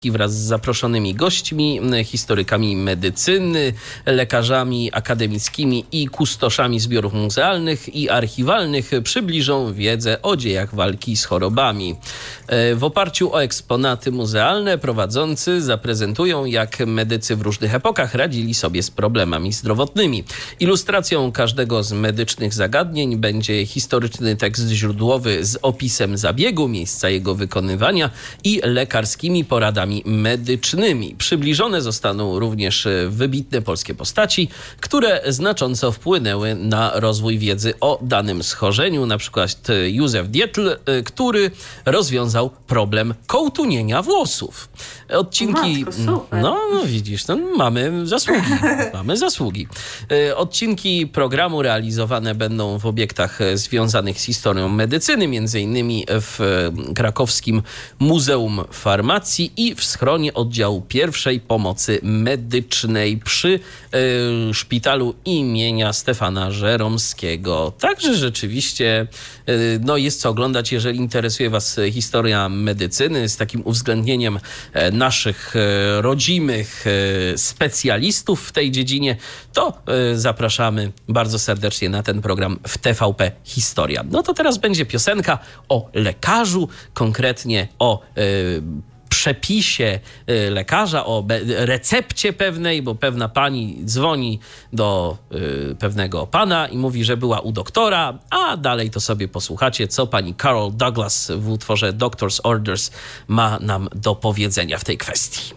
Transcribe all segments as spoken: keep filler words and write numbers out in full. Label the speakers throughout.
Speaker 1: wraz z zaproszonymi gośćmi, historykami medycyny, lekarzami akademickimi i kustoszami zbiorów muzealnych i archiwalnych przybliżą wiedzę o dziejach walki z chorobami. W oparciu o eksponaty muzealne prowadzący zaprezentują, jak medycy w różnych epokach radzili sobie z problemami zdrowotnymi. Ilustracją każdego z medycznych zagadnień będzie historyczny tekst źródłowy z opisem zabiegu, miejsca jego wykonywania i lekarskimi poradami medycznymi. Przybliżone zostaną również wybitne polskie postaci, które znacząco wpłynęły na rozwój wiedzy o danym schorzeniu, na przykład Józef Dietl, który rozwiązał problem kołtunienia włosów. Odcinki...
Speaker 2: Matko,
Speaker 1: no, no widzisz, no, mamy zasługi. mamy zasługi. Odcinki programu realizowane będą w obiektach związanych z historią medycyny, między innymi w krakowskim Muzeum Farmacji i w schronie oddziału pierwszej pomocy medycznej przy y, szpitalu imienia Stefana Żeromskiego. Także rzeczywiście y, no jest co oglądać, jeżeli interesuje was historia medycyny z takim uwzględnieniem y, naszych y, rodzimych y, specjalistów w tej dziedzinie, to y, zapraszamy bardzo serdecznie na ten program w T V P Historia. No to teraz będzie piosenka o lekarzu, konkretnie o y, przepisie lekarza, o recepcie pewnej, bo pewna pani dzwoni do y, pewnego pana i mówi, że była u doktora, a dalej to sobie posłuchacie, co pani Carol Douglas w utworze Doctor's Orders ma nam do powiedzenia w tej kwestii.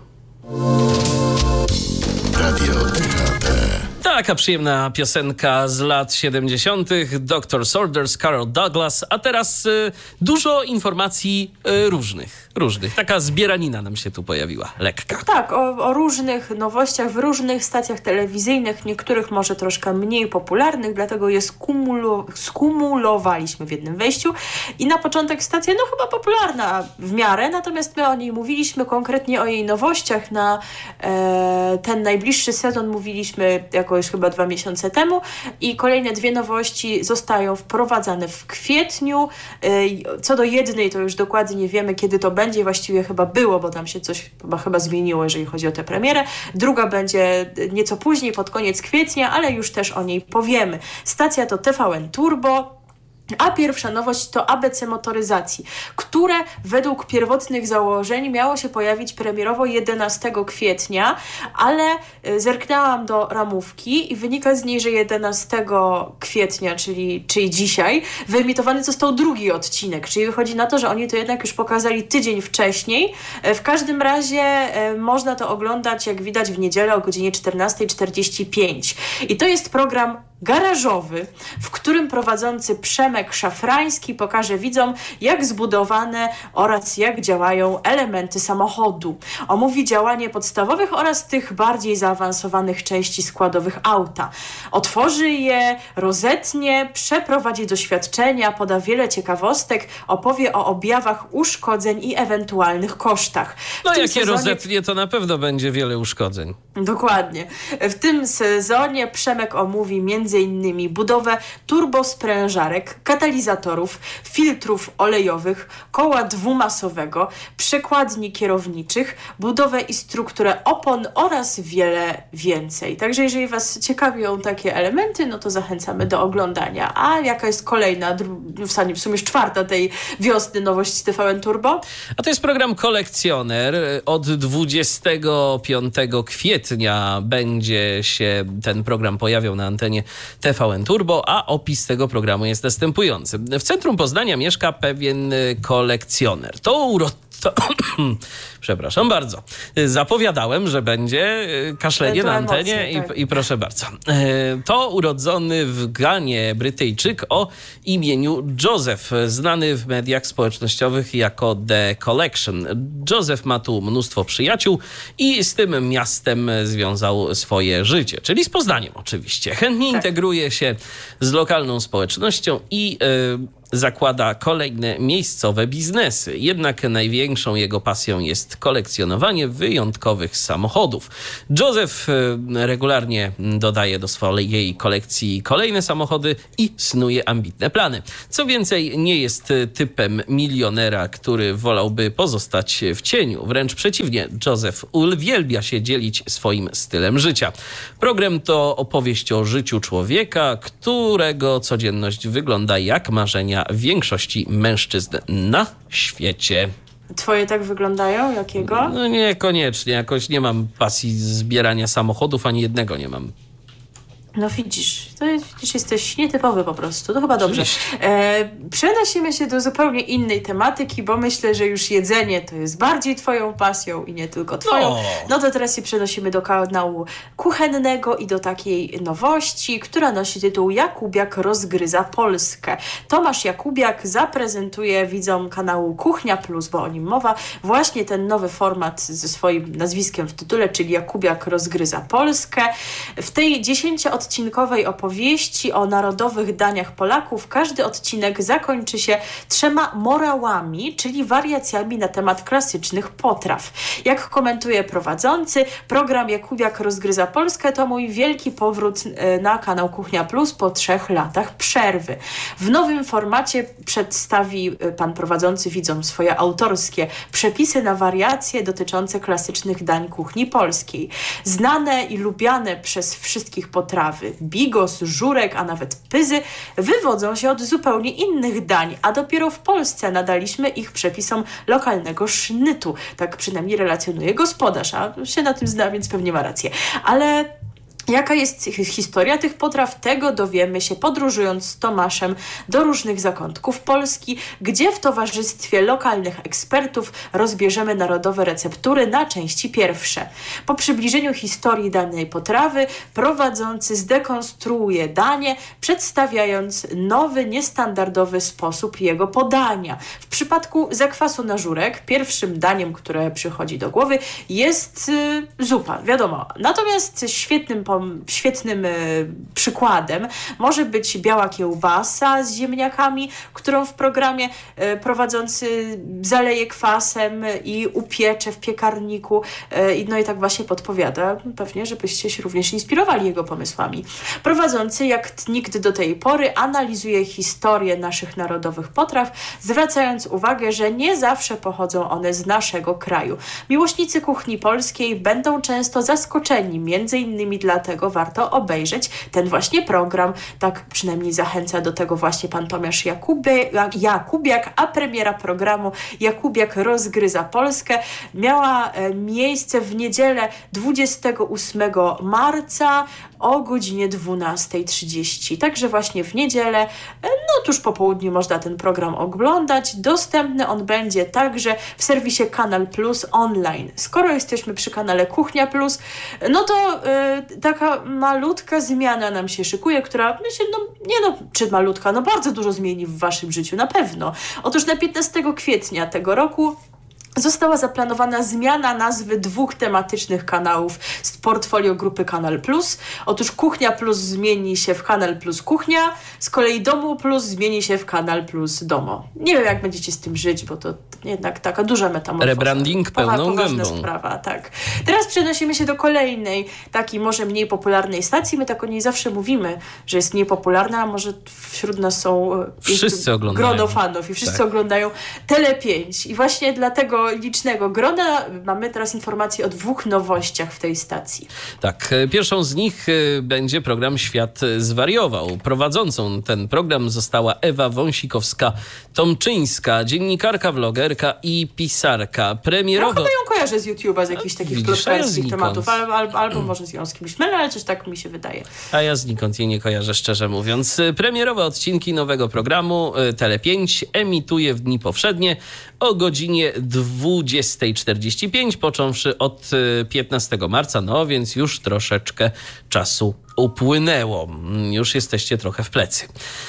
Speaker 1: Radio T H P. Taka przyjemna piosenka z lat siedemdziesiątych. Doctor's Orders, Carol Douglas. A teraz y, dużo informacji y, różnych. Różnych. Taka zbieranina nam się tu pojawiła. Lekka.
Speaker 2: Tak, o, o różnych nowościach w różnych stacjach telewizyjnych. Niektórych może troszkę mniej popularnych, dlatego je skumulo- skumulowaliśmy w jednym wejściu. I na początek stacja, no chyba popularna w miarę, natomiast my o niej mówiliśmy, konkretnie o jej nowościach. Na e, ten najbliższy sezon mówiliśmy jakoś chyba dwa miesiące temu i kolejne dwie nowości zostają wprowadzane w kwietniu. E, co do jednej to już dokładnie wiemy, kiedy to będzie. Właściwie chyba było, bo tam się coś chyba, chyba zmieniło, jeżeli chodzi o tę premierę. Druga będzie nieco później, pod koniec kwietnia, ale już też o niej powiemy. Stacja to T V N Turbo. A pierwsza nowość to A B C motoryzacji, które według pierwotnych założeń miało się pojawić premierowo jedenastego kwietnia, ale zerknęłam do ramówki i wynika z niej, że jedenastego kwietnia, czyli, czyli dzisiaj, wyemitowany został drugi odcinek, czyli wychodzi na to, że oni to jednak już pokazali tydzień wcześniej. W każdym razie można to oglądać, jak widać, w niedzielę o godzinie czternasta czterdzieści pięć. I to jest program garażowy, w którym prowadzący Przemek Szafrański pokaże widzom, jak zbudowane oraz jak działają elementy samochodu. Omówi działanie podstawowych oraz tych bardziej zaawansowanych części składowych auta. Otworzy je, rozetnie, przeprowadzi doświadczenia, poda wiele ciekawostek, opowie o objawach uszkodzeń i ewentualnych kosztach. W
Speaker 1: no jakie
Speaker 2: sezonie...
Speaker 1: rozetnie, to na pewno będzie wiele uszkodzeń.
Speaker 2: Dokładnie. W tym sezonie Przemek omówi między innymi budowę turbosprężarek, katalizatorów, filtrów olejowych, koła dwumasowego, przekładni kierowniczych, budowę i strukturę opon oraz wiele więcej. Także jeżeli was ciekawią takie elementy, no to zachęcamy do oglądania. A jaka jest kolejna, w sumie już czwarta tej wiosny nowość z T V N Turbo?
Speaker 1: A to jest program Kolekcjoner. Od dwudziestego piątego kwietnia będzie się ten program pojawiał na antenie T V N Turbo, a opis tego programu jest następujący. W centrum Poznania mieszka pewien kolekcjoner. To uro... To... Przepraszam bardzo. Zapowiadałem, że będzie kaszlenie na antenie emocje, tak. i, i proszę bardzo. To urodzony w Ganie Brytyjczyk o imieniu Joseph, znany w mediach społecznościowych jako The Collection. Joseph ma tu mnóstwo przyjaciół i z tym miastem związał swoje życie, czyli z Poznaniem oczywiście. Chętnie tak. integruje się z lokalną społecznością i... Yy, zakłada kolejne miejscowe biznesy. Jednak największą jego pasją jest kolekcjonowanie wyjątkowych samochodów. Józef regularnie dodaje do swojej kolekcji kolejne samochody i snuje ambitne plany. Co więcej, nie jest typem milionera, który wolałby pozostać w cieniu. Wręcz przeciwnie, Józef uwielbia się dzielić swoim stylem życia. Program to opowieść o życiu człowieka, którego codzienność wygląda jak marzenia większości mężczyzn na świecie.
Speaker 2: Twoje tak wyglądają? Jakiego?
Speaker 1: No niekoniecznie. Jakoś nie mam pasji zbierania samochodów, ani jednego nie mam.
Speaker 2: No widzisz, to jest, widzisz, jesteś nietypowy po prostu, to chyba dobrze. E, przenosimy się do zupełnie innej tematyki, bo myślę, że już jedzenie to jest bardziej twoją pasją i nie tylko twoją. No, no to teraz się przenosimy do kanału kuchennego i do takiej nowości, która nosi tytuł Jakubiak rozgryza Polskę. Tomasz Jakubiak zaprezentuje widzom kanału Kuchnia Plus, bo o nim mowa, właśnie ten nowy format ze swoim nazwiskiem w tytule, czyli Jakubiak rozgryza Polskę. W tej dziesięcioodcinkowej odcinkowej opowieści o narodowych daniach Polaków każdy odcinek zakończy się trzema morałami, czyli wariacjami na temat klasycznych potraw. Jak komentuje prowadzący, program Jakubiak rozgryza Polskę to mój wielki powrót na kanał Kuchnia Plus po trzech latach przerwy. W nowym formacie przedstawi pan prowadzący widzom swoje autorskie przepisy na wariacje dotyczące klasycznych dań kuchni polskiej. Znane i lubiane przez wszystkich potrawy bigos, żurek, a nawet pyzy wywodzą się od zupełnie innych dań, a dopiero w Polsce nadaliśmy ich przepisom lokalnego sznytu. Tak przynajmniej relacjonuje gospodarz, a się na tym zna, więc pewnie ma rację. Ale jaka jest historia tych potraw, tego dowiemy się podróżując z Tomaszem do różnych zakątków Polski, gdzie w towarzystwie lokalnych ekspertów rozbierzemy narodowe receptury na części pierwsze. Po przybliżeniu historii danej potrawy prowadzący zdekonstruuje danie, przedstawiając nowy, niestandardowy sposób jego podania. W przypadku zakwasu na żurek pierwszym daniem, które przychodzi do głowy, jest y, zupa, wiadomo. Natomiast świetnym Świetnym y, przykładem może być biała kiełbasa z ziemniakami, którą w programie y, prowadzący zaleje kwasem i upiecze w piekarniku. Y, no i tak właśnie podpowiada, pewnie, żebyście się również inspirowali jego pomysłami. Prowadzący, jak nikt do tej pory, analizuje historię naszych narodowych potraw, zwracając uwagę, że nie zawsze pochodzą one z naszego kraju. Miłośnicy kuchni polskiej będą często zaskoczeni, między innymi dlatego, warto obejrzeć ten właśnie program. Tak przynajmniej zachęca do tego właśnie pan Tomasz Jakubie, Jakubiak, a premiera programu Jakubiak rozgryza Polskę miała miejsce w niedzielę dwudziestego ósmego marca o godzinie dwunasta trzydzieści. Także właśnie w niedzielę, no tuż po południu można ten program oglądać. Dostępny on będzie także w serwisie Kanal Plus online. Skoro jesteśmy przy kanale Kuchnia Plus, no to yy, taka malutka zmiana nam się szykuje, która, myślę, no nie no, czy malutka, no bardzo dużo zmieni w waszym życiu, na pewno. Otóż na piętnastego kwietnia tego roku została zaplanowana zmiana nazwy dwóch tematycznych kanałów z portfolio grupy Kanal Plus. Otóż Kuchnia Plus zmieni się w Kanal Plus Kuchnia, z kolei Domo Plus zmieni się w Kanal Plus Domo. Nie wiem, jak będziecie z tym żyć, bo to jednak taka duża metamorfoza.
Speaker 1: Rebranding pełną gębą.
Speaker 2: Sprawa, tak. Teraz przenosimy się do kolejnej, takiej może mniej popularnej stacji. My tak o niej zawsze mówimy, że jest mniej popularna, a może wśród nas są
Speaker 1: wszyscy oglądają.
Speaker 2: Grono fanów i wszyscy
Speaker 1: tak.
Speaker 2: oglądają Tele pięć. I właśnie dlatego licznego grona mamy teraz informacje o dwóch nowościach w tej stacji.
Speaker 1: Tak, pierwszą z nich będzie program Świat zwariował. Prowadzącą ten program została Ewa Wąsikowska-Tomczyńska, dziennikarka, vlogerka i pisarka. Premierowo...
Speaker 2: Ja chyba ją kojarzę z YouTube'a, z jakichś takich plotkarskich tematów, al, al, albo może z ją z kimś mylę, ale coś tak mi się wydaje.
Speaker 1: A ja znikąd jej nie kojarzę, szczerze mówiąc. Premierowe odcinki nowego programu Tele pięć emituje w dni powszednie o godzinie dwudziesta czterdzieści pięć, począwszy od piętnastego marca, no więc już troszeczkę czasu upłynęło. Już jesteście trochę w plecy.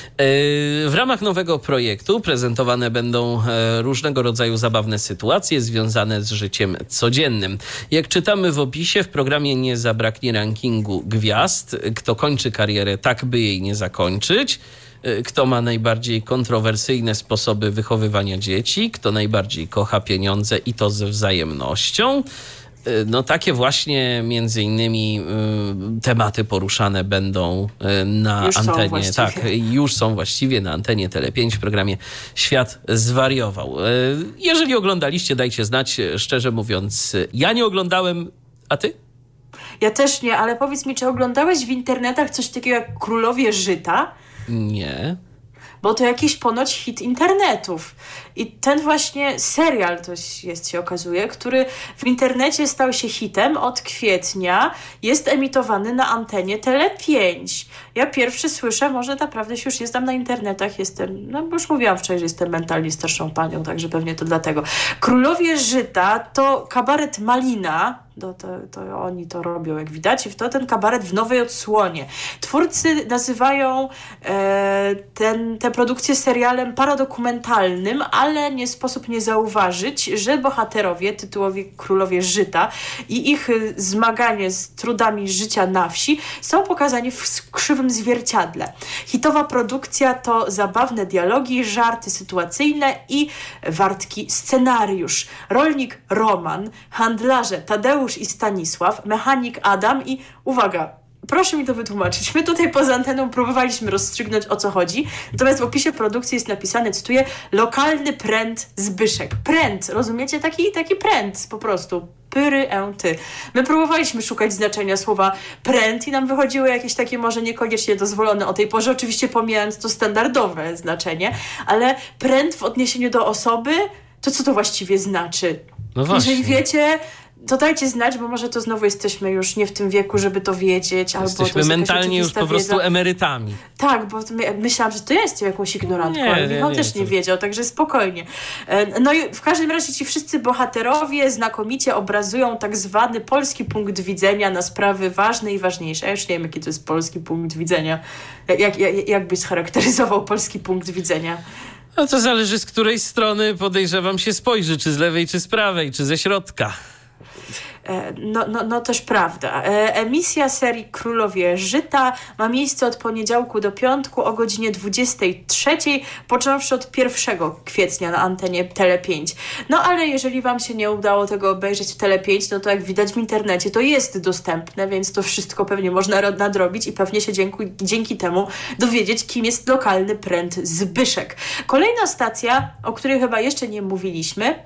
Speaker 1: W ramach nowego projektu prezentowane będą różnego rodzaju zabawne sytuacje związane z życiem codziennym. Jak czytamy w opisie, w programie nie zabraknie rankingu gwiazd. Kto kończy karierę tak, by jej nie zakończyć. Kto ma najbardziej kontrowersyjne sposoby wychowywania dzieci. Kto najbardziej kocha pieniądze i to ze wzajemnością. No takie właśnie między innymi y, tematy poruszane będą y, na
Speaker 2: już
Speaker 1: antenie.
Speaker 2: Są
Speaker 1: tak, już są właściwie na antenie Tele pięć w programie Świat zwariował. Y, jeżeli oglądaliście, dajcie znać. Szczerze mówiąc, ja nie oglądałem, a ty?
Speaker 2: Ja też nie, ale powiedz mi, czy oglądałeś w internetach coś takiego jak Królowie Żyta?
Speaker 1: Nie.
Speaker 2: Bo to jakiś ponoć hit internetów. I ten właśnie serial to jest, się okazuje, który w internecie stał się hitem od kwietnia, jest emitowany na antenie Tele pięć. Ja pierwszy słyszę, może naprawdę się już nie znam na internetach, jestem, no bo już mówiłam wczoraj, że jestem mentalnie starszą panią, także pewnie to dlatego. Królowie Żyta to kabaret Malina, to, to, to oni to robią, jak widać, i to ten kabaret w nowej odsłonie. Twórcy nazywają e, ten, tę produkcję serialem paradokumentalnym, ale nie sposób nie zauważyć, że bohaterowie, tytułowi Królowie Żyta i ich zmaganie z trudami życia na wsi są pokazani w krzywym zwierciadle. Hitowa produkcja to zabawne dialogi, żarty sytuacyjne i wartki scenariusz. Rolnik Roman, handlarze Tadeusz i Stanisław, mechanik Adam i uwaga, proszę mi to wytłumaczyć. My tutaj poza anteną próbowaliśmy rozstrzygnąć, o co chodzi. Natomiast w opisie produkcji jest napisane, cytuję, lokalny pręt Zbyszek. Pręt, rozumiecie? Taki, taki pręt po prostu. Pyry, ę, ty. My próbowaliśmy szukać znaczenia słowa pręt i nam wychodziły jakieś takie może niekoniecznie dozwolone o tej porze, oczywiście pomijając to standardowe znaczenie, ale pręt w odniesieniu do osoby, to co to właściwie znaczy?
Speaker 1: No właśnie.
Speaker 2: Jeżeli wiecie, to dajcie znać, bo może to znowu jesteśmy już nie w tym wieku, żeby to wiedzieć. Albo
Speaker 1: jesteśmy
Speaker 2: to jest
Speaker 1: mentalnie już po prostu wiedza. Emerytami.
Speaker 2: Tak, bo my, myślałam, że to ja jestem jakąś ignorantką,
Speaker 1: nie,
Speaker 2: ale Michał
Speaker 1: nie,
Speaker 2: też
Speaker 1: nie,
Speaker 2: nie
Speaker 1: to...
Speaker 2: wiedział, także spokojnie. No i w każdym razie ci wszyscy bohaterowie znakomicie obrazują tak zwany polski punkt widzenia na sprawy ważne i ważniejsze. Ja już nie wiem, jaki to jest polski punkt widzenia. Jak, jak, jak byś scharakteryzował polski punkt widzenia?
Speaker 1: No to zależy, z której strony, podejrzewam, się spojrzy, czy z lewej, czy z prawej, czy ze środka.
Speaker 2: No, no, no też prawda. Emisja serii Królowie Żyta ma miejsce od poniedziałku do piątku o godzinie dwudziestej trzeciej, począwszy od pierwszego kwietnia na antenie Tele pięć. No ale jeżeli wam się nie udało tego obejrzeć w Tele pięć, no to jak widać w internecie to jest dostępne, więc to wszystko pewnie można nadrobić i pewnie się dzięki, dzięki temu dowiedzieć, kim jest lokalny pręt Zbyszek. Kolejna stacja, o której chyba jeszcze nie mówiliśmy,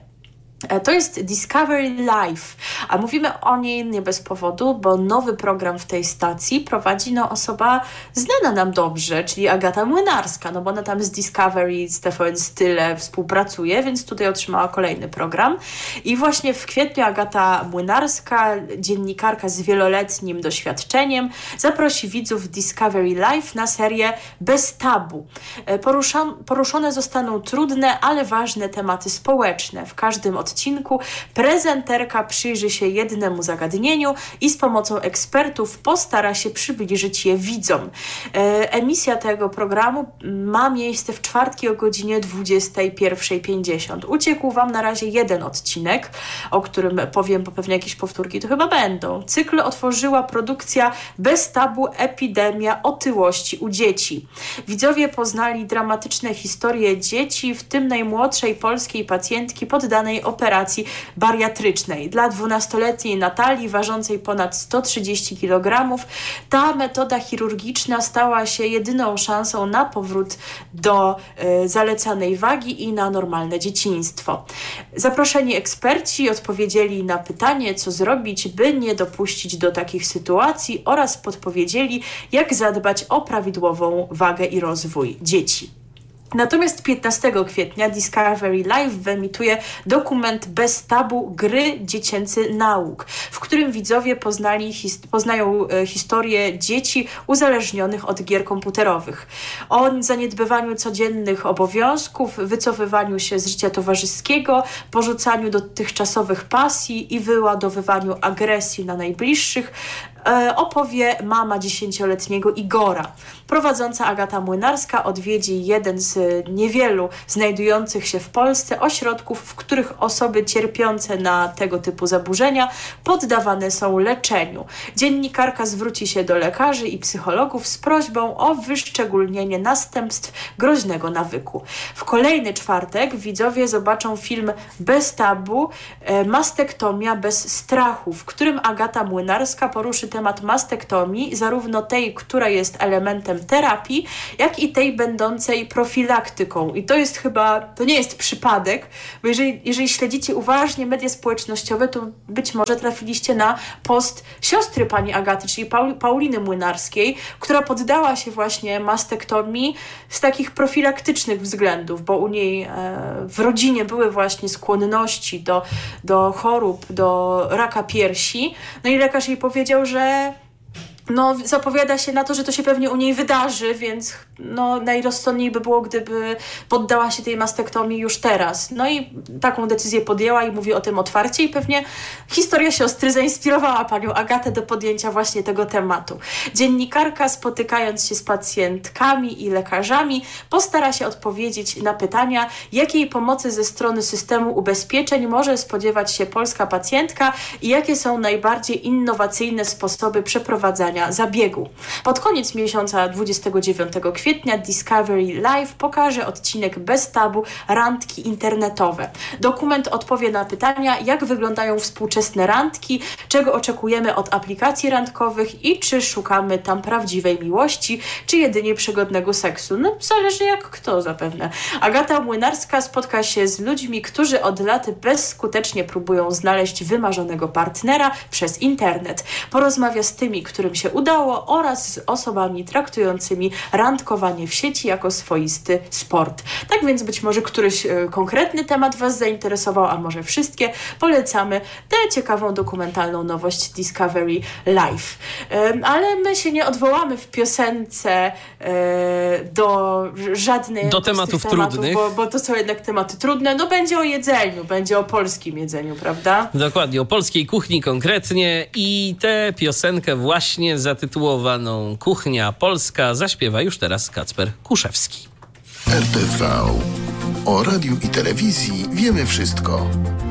Speaker 2: to jest Discovery Live, a mówimy o niej nie bez powodu, bo nowy program w tej stacji prowadzi no, osoba znana nam dobrze, czyli Agata Młynarska, no bo ona tam z Discovery, z T V N Style współpracuje, więc tutaj otrzymała kolejny program. I właśnie w kwietniu Agata Młynarska, dziennikarka z wieloletnim doświadczeniem, zaprosi widzów Discovery Live na serię Bez tabu. Poruszam, poruszone zostaną trudne, ale ważne tematy społeczne. W każdym od odcinku prezenterka przyjrzy się jednemu zagadnieniu i z pomocą ekspertów postara się przybliżyć je widzom. E, emisja tego programu ma miejsce w czwartki o godzinie dwudziestej pierwszej pięćdziesiąt. Uciekł wam na razie jeden odcinek, o którym powiem, bo pewnie jakieś powtórki to chyba będą. Cykl otworzyła produkcja Bez tabu, epidemia otyłości u dzieci. Widzowie poznali dramatyczne historie dzieci, w tym najmłodszej polskiej pacjentki poddanej operacji bariatrycznej. Dla dwunastoletniej Natalii, ważącej ponad sto trzydzieści kilogramów, ta metoda chirurgiczna stała się jedyną szansą na powrót do y, zalecanej wagi i na normalne dzieciństwo. Zaproszeni eksperci odpowiedzieli na pytanie, co zrobić, by nie dopuścić do takich sytuacji, oraz podpowiedzieli, jak zadbać o prawidłową wagę i rozwój dzieci. Natomiast piętnastego kwietnia Discovery Live wyemituje dokument Bez tabu, gry dziecięcy nauk, w którym widzowie poznali, his, poznają e, historię dzieci uzależnionych od gier komputerowych. O zaniedbywaniu codziennych obowiązków, wycofywaniu się z życia towarzyskiego, porzucaniu dotychczasowych pasji i wyładowywaniu agresji na najbliższych opowie mama dziesięcioletniego Igora. Prowadząca Agata Młynarska odwiedzi jeden z niewielu znajdujących się w Polsce ośrodków, w których osoby cierpiące na tego typu zaburzenia poddawane są leczeniu. Dziennikarka zwróci się do lekarzy i psychologów z prośbą o wyszczególnienie następstw groźnego nawyku. W kolejny czwartek widzowie zobaczą film Bez tabu, mastektomia bez strachu, w którym Agata Młynarska poruszy temat mastektomii, zarówno tej, która jest elementem terapii, jak i tej będącej profilaktyką. I to jest chyba, to nie jest przypadek, bo jeżeli, jeżeli śledzicie uważnie media społecznościowe, to być może trafiliście na post siostry pani Agaty, czyli Paul, Pauliny Młynarskiej, która poddała się właśnie mastektomii z takich profilaktycznych względów, bo u niej e, w rodzinie były właśnie skłonności do, do chorób, do raka piersi. No i lekarz jej powiedział, że no, zapowiada się na to, że to się pewnie u niej wydarzy, więc no, najrozsądniej by było, gdyby poddała się tej mastektomii już teraz. No i taką decyzję podjęła i mówi o tym otwarcie i pewnie historia siostry zainspirowała panią Agatę do podjęcia właśnie tego tematu. Dziennikarka, spotykając się z pacjentkami i lekarzami, postara się odpowiedzieć na pytania, jakiej pomocy ze strony systemu ubezpieczeń może spodziewać się polska pacjentka i jakie są najbardziej innowacyjne sposoby przeprowadzania zabiegu. Pod koniec miesiąca dwudziestego dziewiątego kwietnia Discovery Live pokaże odcinek Bez tabu, randki internetowe. Dokument odpowie na pytania, jak wyglądają współczesne randki, czego oczekujemy od aplikacji randkowych i czy szukamy tam prawdziwej miłości, czy jedynie przygodnego seksu. No, zależy jak kto zapewne. Agata Młynarska spotka się z ludźmi, którzy od lat bezskutecznie próbują znaleźć wymarzonego partnera przez internet. Porozmawia z tymi, którym się udało, oraz z osobami traktującymi randkowanie w sieci jako swoisty sport. Tak więc być może któryś y, konkretny temat Was zainteresował, a może wszystkie. Polecamy tę ciekawą dokumentalną nowość Discovery Live. Y, ale my się nie odwołamy w piosence y, do żadnych
Speaker 1: do tematów,
Speaker 2: tematów
Speaker 1: trudnych,
Speaker 2: bo, bo to są jednak tematy trudne. No będzie o jedzeniu, będzie o polskim jedzeniu, prawda?
Speaker 1: Dokładnie, o polskiej kuchni konkretnie i tę piosenkę właśnie zatytułowaną Kuchnia Polska zaśpiewa już teraz Kacper Kuszewski.
Speaker 3: R T V. O radiu i telewizji wiemy wszystko.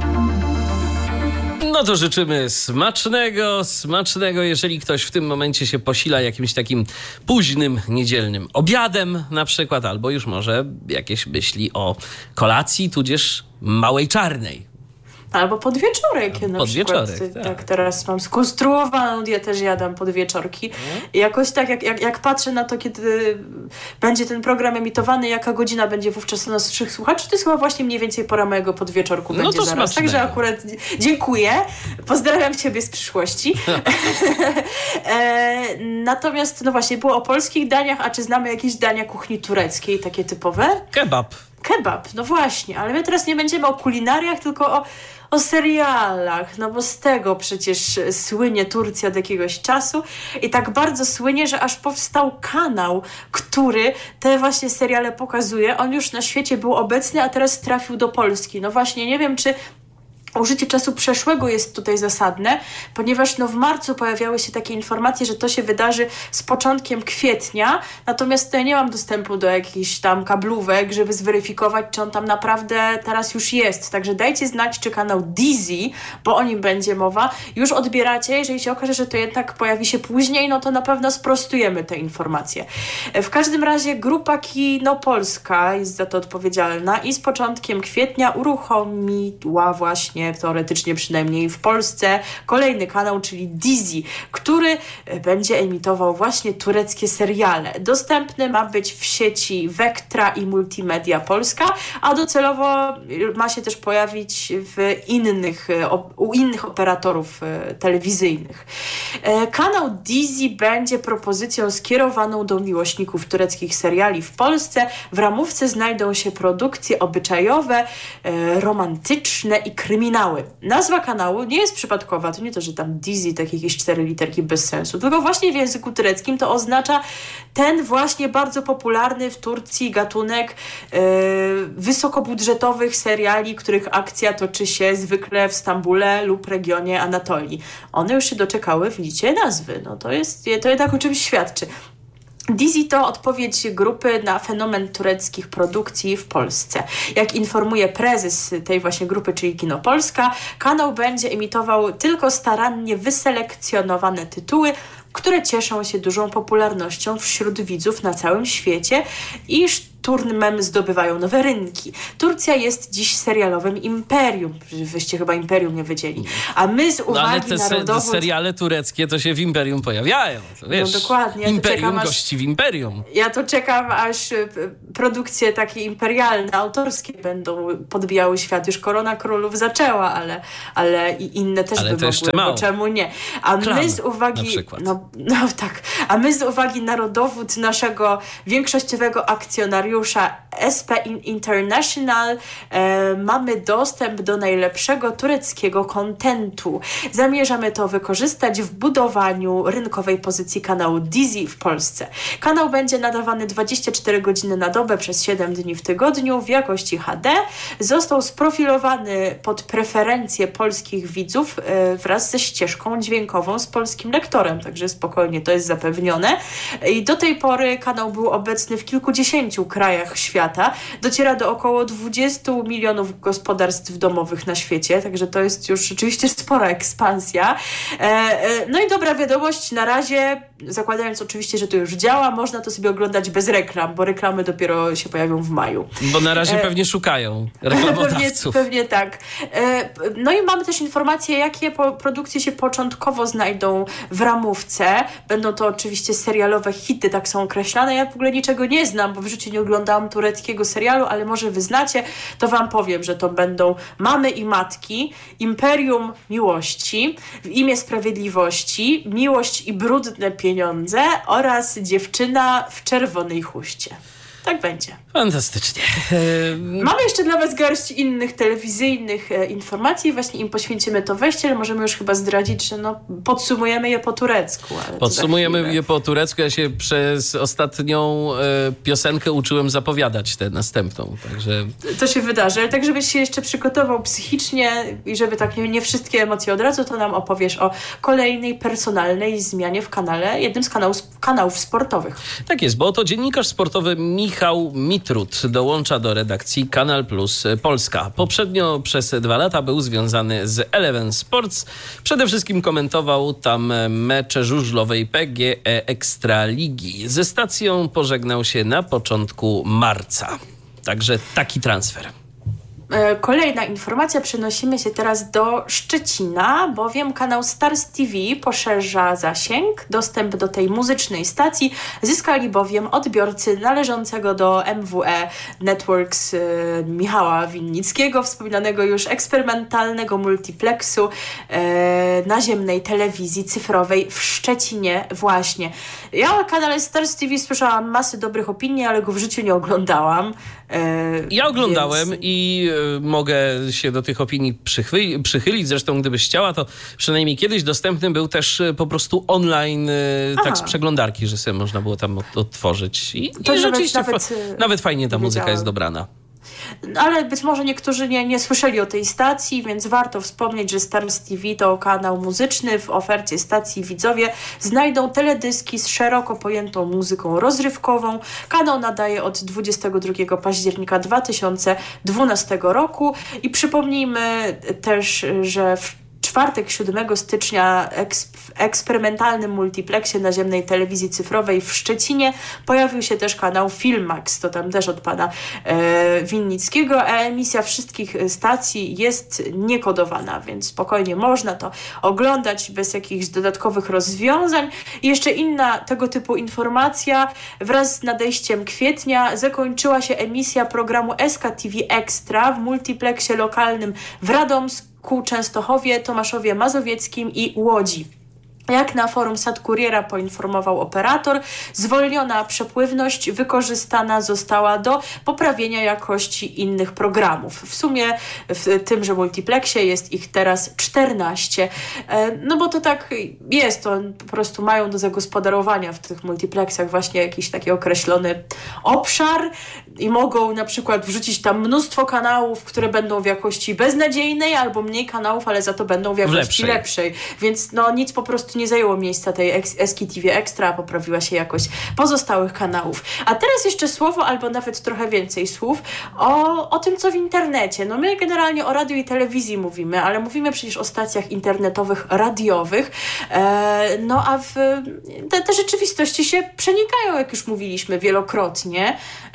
Speaker 1: No to życzymy smacznego, smacznego, jeżeli ktoś w tym momencie się posila jakimś takim późnym, niedzielnym obiadem na przykład, albo już może jakieś myśli o kolacji, tudzież małej czarnej.
Speaker 2: Albo podwieczorek na
Speaker 1: podwieczorek,
Speaker 2: przykład.
Speaker 1: tak.
Speaker 2: tak, teraz mam skonstruowaną dietę, że jadam podwieczorki.
Speaker 1: Mhm.
Speaker 2: I jakoś tak, jak, jak, jak patrzę na to, kiedy będzie ten program emitowany, jaka godzina będzie wówczas u naszych słuchaczy, to jest chyba właśnie mniej więcej pora mojego podwieczorku
Speaker 1: no
Speaker 2: będzie
Speaker 1: to
Speaker 2: zaraz.
Speaker 1: smacznego.
Speaker 2: Także akurat dziękuję. Pozdrawiam Ciebie z przyszłości. e, natomiast, no właśnie, było o polskich daniach, a czy znamy jakieś dania kuchni tureckiej, takie typowe?
Speaker 1: Kebab.
Speaker 2: Kebab, no właśnie, ale my teraz nie będziemy o kulinariach, tylko o, o serialach, no bo z tego przecież słynie Turcja od jakiegoś czasu i tak bardzo słynie, że aż powstał kanał, który te właśnie seriale pokazuje. On już na świecie był obecny, a teraz trafił do Polski. No właśnie, nie wiem, czy użycie czasu przeszłego jest tutaj zasadne, ponieważ no w marcu pojawiały się takie informacje, że to się wydarzy z początkiem kwietnia, natomiast ja nie mam dostępu do jakichś tam kablówek, żeby zweryfikować, czy on tam naprawdę teraz już jest. Także dajcie znać, czy kanał Dizzy, bo o nim będzie mowa, już odbieracie. Jeżeli się okaże, że to jednak pojawi się później, no to na pewno sprostujemy te informacje. W każdym razie grupa Kino Polska jest za to odpowiedzialna i z początkiem kwietnia uruchomiła właśnie teoretycznie przynajmniej w Polsce kolejny kanał, czyli Dizzy, który będzie emitował właśnie tureckie seriale. Dostępny ma być w sieci Vectra i Multimedia Polska, a docelowo ma się też pojawić w innych, u innych operatorów telewizyjnych. Kanał Dizzy będzie propozycją skierowaną do miłośników tureckich seriali w Polsce. W ramówce znajdą się produkcje obyczajowe, romantyczne i kryminalne. kryminały. Nazwa kanału nie jest przypadkowa, to nie to, że tam Dizzy, takie jakieś cztery literki bez sensu, tylko właśnie w języku tureckim to oznacza ten właśnie bardzo popularny w Turcji gatunek yy, wysokobudżetowych seriali, których akcja toczy się zwykle w Stambule lub regionie Anatolii. One już się doczekały, widzicie, nazwy. No to jest, to jednak o czymś świadczy. Dizzy to odpowiedź grupy na fenomen tureckich produkcji w Polsce. Jak informuje prezes tej właśnie grupy, czyli Kino Polska, kanał będzie emitował tylko starannie wyselekcjonowane tytuły, które cieszą się dużą popularnością wśród widzów na całym świecie i szturmem zdobywają nowe rynki. Turcja jest dziś serialowym imperium. Wyście chyba imperium nie wiedzieli. A my z uwagi
Speaker 1: no, ale te
Speaker 2: na
Speaker 1: se-
Speaker 2: rodowód...
Speaker 1: seriale tureckie to się w imperium pojawiają. To wiesz,
Speaker 2: no dokładnie. Ja
Speaker 1: imperium
Speaker 2: czekam, aż...
Speaker 1: gości w imperium.
Speaker 2: Ja to czekam, aż produkcje takie imperialne, autorskie będą podbijały świat. Już Korona Królów zaczęła, ale, ale i inne też
Speaker 1: ale
Speaker 2: by
Speaker 1: to jeszcze
Speaker 2: mogły,
Speaker 1: mało.
Speaker 2: bo czemu nie? A
Speaker 1: Klamy,
Speaker 2: my z uwagi...
Speaker 1: na przykład.
Speaker 2: No, no tak. A my z uwagi na rodowód naszego większościowego akcjonariusza S P International e, mamy dostęp do najlepszego tureckiego kontentu. Zamierzamy to wykorzystać w budowaniu rynkowej pozycji kanału Dizzy w Polsce. Kanał będzie nadawany dwadzieścia cztery godziny na dobę przez siedem dni w tygodniu w jakości H D. Został sprofilowany pod preferencje polskich widzów e, wraz ze ścieżką dźwiękową z polskim lektorem, także spokojnie to jest zapewnione. I do tej pory kanał był obecny w kilkudziesięciu krajach świata. Dociera do około dwudziestu milionów gospodarstw domowych na świecie, także to jest już rzeczywiście spora ekspansja. E, e, no i dobra wiadomość, na razie, zakładając oczywiście, że to już działa, można to sobie oglądać bez reklam, bo reklamy dopiero się pojawią w maju.
Speaker 1: Bo na razie
Speaker 2: e,
Speaker 1: pewnie szukają reklamodawców.
Speaker 2: pewnie, pewnie tak. E, no i mamy też informacje, jakie po, produkcje się początkowo znajdą w ramówce. Będą to oczywiście serialowe hity, tak są określane. Ja w ogóle niczego nie znam, bo w życiu nie oglądałam tureckiego serialu, ale może wy znacie, to wam powiem, że to będą Mamy i Matki, Imperium Miłości, W imię Sprawiedliwości, Miłość i brudne pieniądze oraz Dziewczyna w czerwonej chuście. Tak będzie.
Speaker 1: Fantastycznie.
Speaker 2: Mamy jeszcze dla was garść innych telewizyjnych e, informacji. Właśnie im poświęcimy to wejście, ale możemy już chyba zdradzić, że no, podsumujemy je po turecku. Ale
Speaker 1: Podsumujemy je po turecku. Ja się przez ostatnią e, piosenkę uczyłem zapowiadać tę następną. Także...
Speaker 2: To się wydarzy, ale tak żebyś się jeszcze przygotował psychicznie i żeby tak nie, nie wszystkie emocje od razu, to nam opowiesz o kolejnej personalnej zmianie w kanale, jednym z kanałów, kanałów sportowych.
Speaker 1: Tak jest, bo oto dziennikarz sportowy Michał Mitrut dołącza do redakcji Kanal Plus Polska. Poprzednio przez dwa lata był związany z Eleven Sports. Przede wszystkim komentował tam mecze żużlowej P G E Ekstraligi. Ze stacją pożegnał się na początku marca. Także taki transfer.
Speaker 2: Kolejna informacja, przenosimy się teraz do Szczecina, bowiem kanał Stars T V poszerza zasięg. Dostęp do tej muzycznej stacji zyskali bowiem odbiorcy należącego do M W E Networks y, Michała Winnickiego, wspominanego już eksperymentalnego multiplexu y, naziemnej telewizji cyfrowej w Szczecinie właśnie. Ja o kanale Stars T V słyszałam masy dobrych opinii, ale go w życiu nie oglądałam. Y,
Speaker 1: ja oglądałem
Speaker 2: więc...
Speaker 1: i mogę się do tych opinii przychy- przychylić. Zresztą gdybyś chciała, to przynajmniej kiedyś dostępny był też po prostu online, Aha. tak z przeglądarki, że sobie można było tam odtworzyć. I,
Speaker 2: to
Speaker 1: i rzeczywiście
Speaker 2: nawet,
Speaker 1: fa- nawet fajnie ta muzyka jest dobrana.
Speaker 2: Ale być może niektórzy nie, nie słyszeli o tej stacji, więc warto wspomnieć, że Stars T V to kanał muzyczny. W ofercie stacji widzowie znajdą teledyski z szeroko pojętą muzyką rozrywkową. Kanał nadaje od dwudziestego drugiego października dwa tysiące dwunastego roku i przypomnijmy też, że w czwartek, siódmego stycznia w eksperymentalnym multiplexie naziemnej telewizji cyfrowej w Szczecinie pojawił się też kanał Filmax, to tam też od pana e, Winnickiego, a emisja wszystkich stacji jest niekodowana, więc spokojnie można to oglądać bez jakichś dodatkowych rozwiązań. I jeszcze inna tego typu informacja, wraz z nadejściem kwietnia zakończyła się emisja programu S K T V Extra w multiplexie lokalnym w Radomsku, Częstochowie, Tomaszowie Mazowieckim i Łodzi. Jak na forum SatKuriera poinformował operator, zwolniona przepływność wykorzystana została do poprawienia jakości innych programów. W sumie w tymże multiplexie jest ich teraz czternaście. No bo to tak jest, to po prostu mają do zagospodarowania w tych multiplexach właśnie jakiś taki określony obszar i mogą na przykład wrzucić tam mnóstwo kanałów, które będą w jakości beznadziejnej, albo mniej kanałów, ale za to będą w jakości lepszej. lepszej. Więc no nic po prostu nie zajęło miejsca tej S K T V Extra, poprawiła się jakość pozostałych kanałów. A teraz jeszcze słowo, albo nawet trochę więcej słów o, o tym, co w internecie. No my generalnie o radiu i telewizji mówimy, ale mówimy przecież o stacjach internetowych, radiowych. E, no a w, te, te rzeczywistości się przenikają, jak już mówiliśmy wielokrotnie.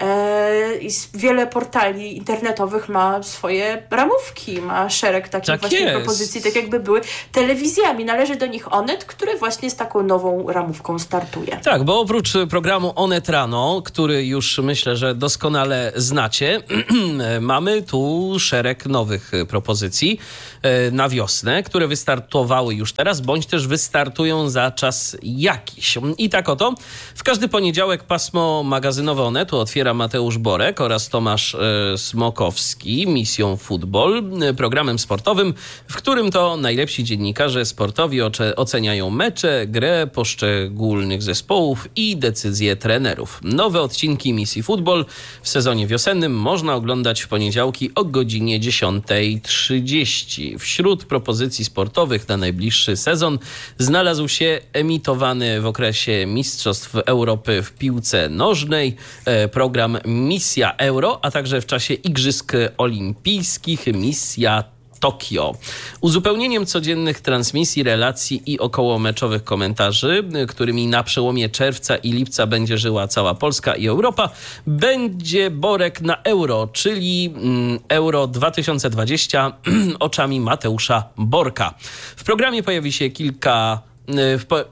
Speaker 2: E, i wiele portali internetowych ma swoje ramówki, ma szereg takich tak właśnie jest. propozycji, tak jakby były telewizjami. Należy do nich Onet, który właśnie z taką nową ramówką startuje.
Speaker 1: Tak, bo oprócz programu Onet Rano, który już myślę, że doskonale znacie, mamy tu szereg nowych propozycji na wiosnę, które wystartowały już teraz, bądź też wystartują za czas jakiś. I tak oto, w każdy poniedziałek pasmo magazynowe Onetu otwiera Mateusz Borek oraz Tomasz Smokowski misją Futbol, programem sportowym, w którym to najlepsi dziennikarze sportowi oceniają mecze, grę poszczególnych zespołów i decyzje trenerów. Nowe odcinki misji Futbol w sezonie wiosennym można oglądać w poniedziałki o godzinie dziesiąta trzydzieści. Wśród propozycji sportowych na najbliższy sezon znalazł się emitowany w okresie Mistrzostw Europy w piłce nożnej program Misja Euro, a także w czasie Igrzysk Olimpijskich Misja Tokio. Uzupełnieniem codziennych transmisji, relacji i okołomeczowych komentarzy, którymi na przełomie czerwca i lipca będzie żyła cała Polska i Europa, będzie Borek na Euro, czyli Euro dwa tysiące dwadzieścia oczami Mateusza Borka. W programie pojawi się kilka... W po,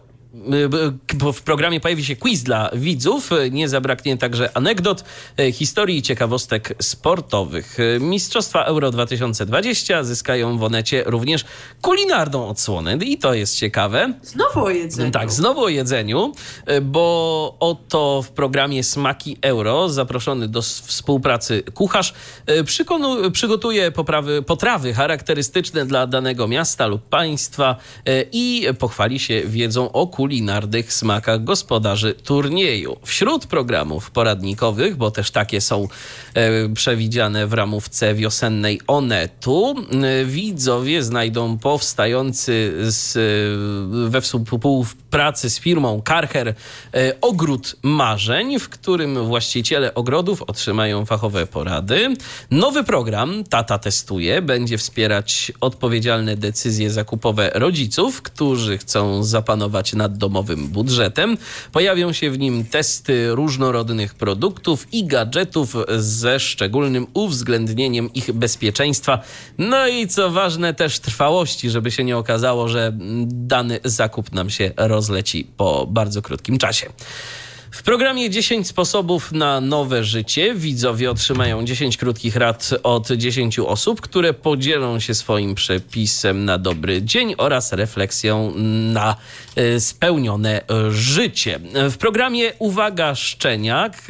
Speaker 1: W programie pojawi się quiz dla widzów. Nie zabraknie także anegdot, historii i ciekawostek sportowych. Mistrzostwa Euro dwa tysiące dwadzieścia zyskają w Onecie również kulinarną odsłonę i to jest ciekawe.
Speaker 2: Znowu o jedzeniu.
Speaker 1: Tak, znowu o jedzeniu, bo oto w programie Smaki Euro zaproszony do współpracy kucharz przykonu, przygotuje poprawy, potrawy charakterystyczne dla danego miasta lub państwa i pochwali się wiedzą o kulinarnych smakach gospodarzy turnieju. Wśród programów poradnikowych, bo też takie są e, przewidziane w ramówce wiosennej Onetu, e, widzowie znajdą powstający z, e, we współpracy z firmą Karcher e, ogród marzeń, w którym właściciele ogrodów otrzymają fachowe porady. Nowy program Tata Testuje będzie wspierać odpowiedzialne decyzje zakupowe rodziców, którzy chcą zapanować nad domowym budżetem. Pojawią się w nim testy różnorodnych produktów i gadżetów ze szczególnym uwzględnieniem ich bezpieczeństwa. No i co ważne, też trwałości, żeby się nie okazało, że dany zakup nam się rozleci po bardzo krótkim czasie. W programie dziesięć sposobów na nowe życie widzowie otrzymają dziesięć krótkich rad od dziesięciu osób, które podzielą się swoim przepisem na dobry dzień oraz refleksją na spełnione życie. W programie Uwaga Szczeniak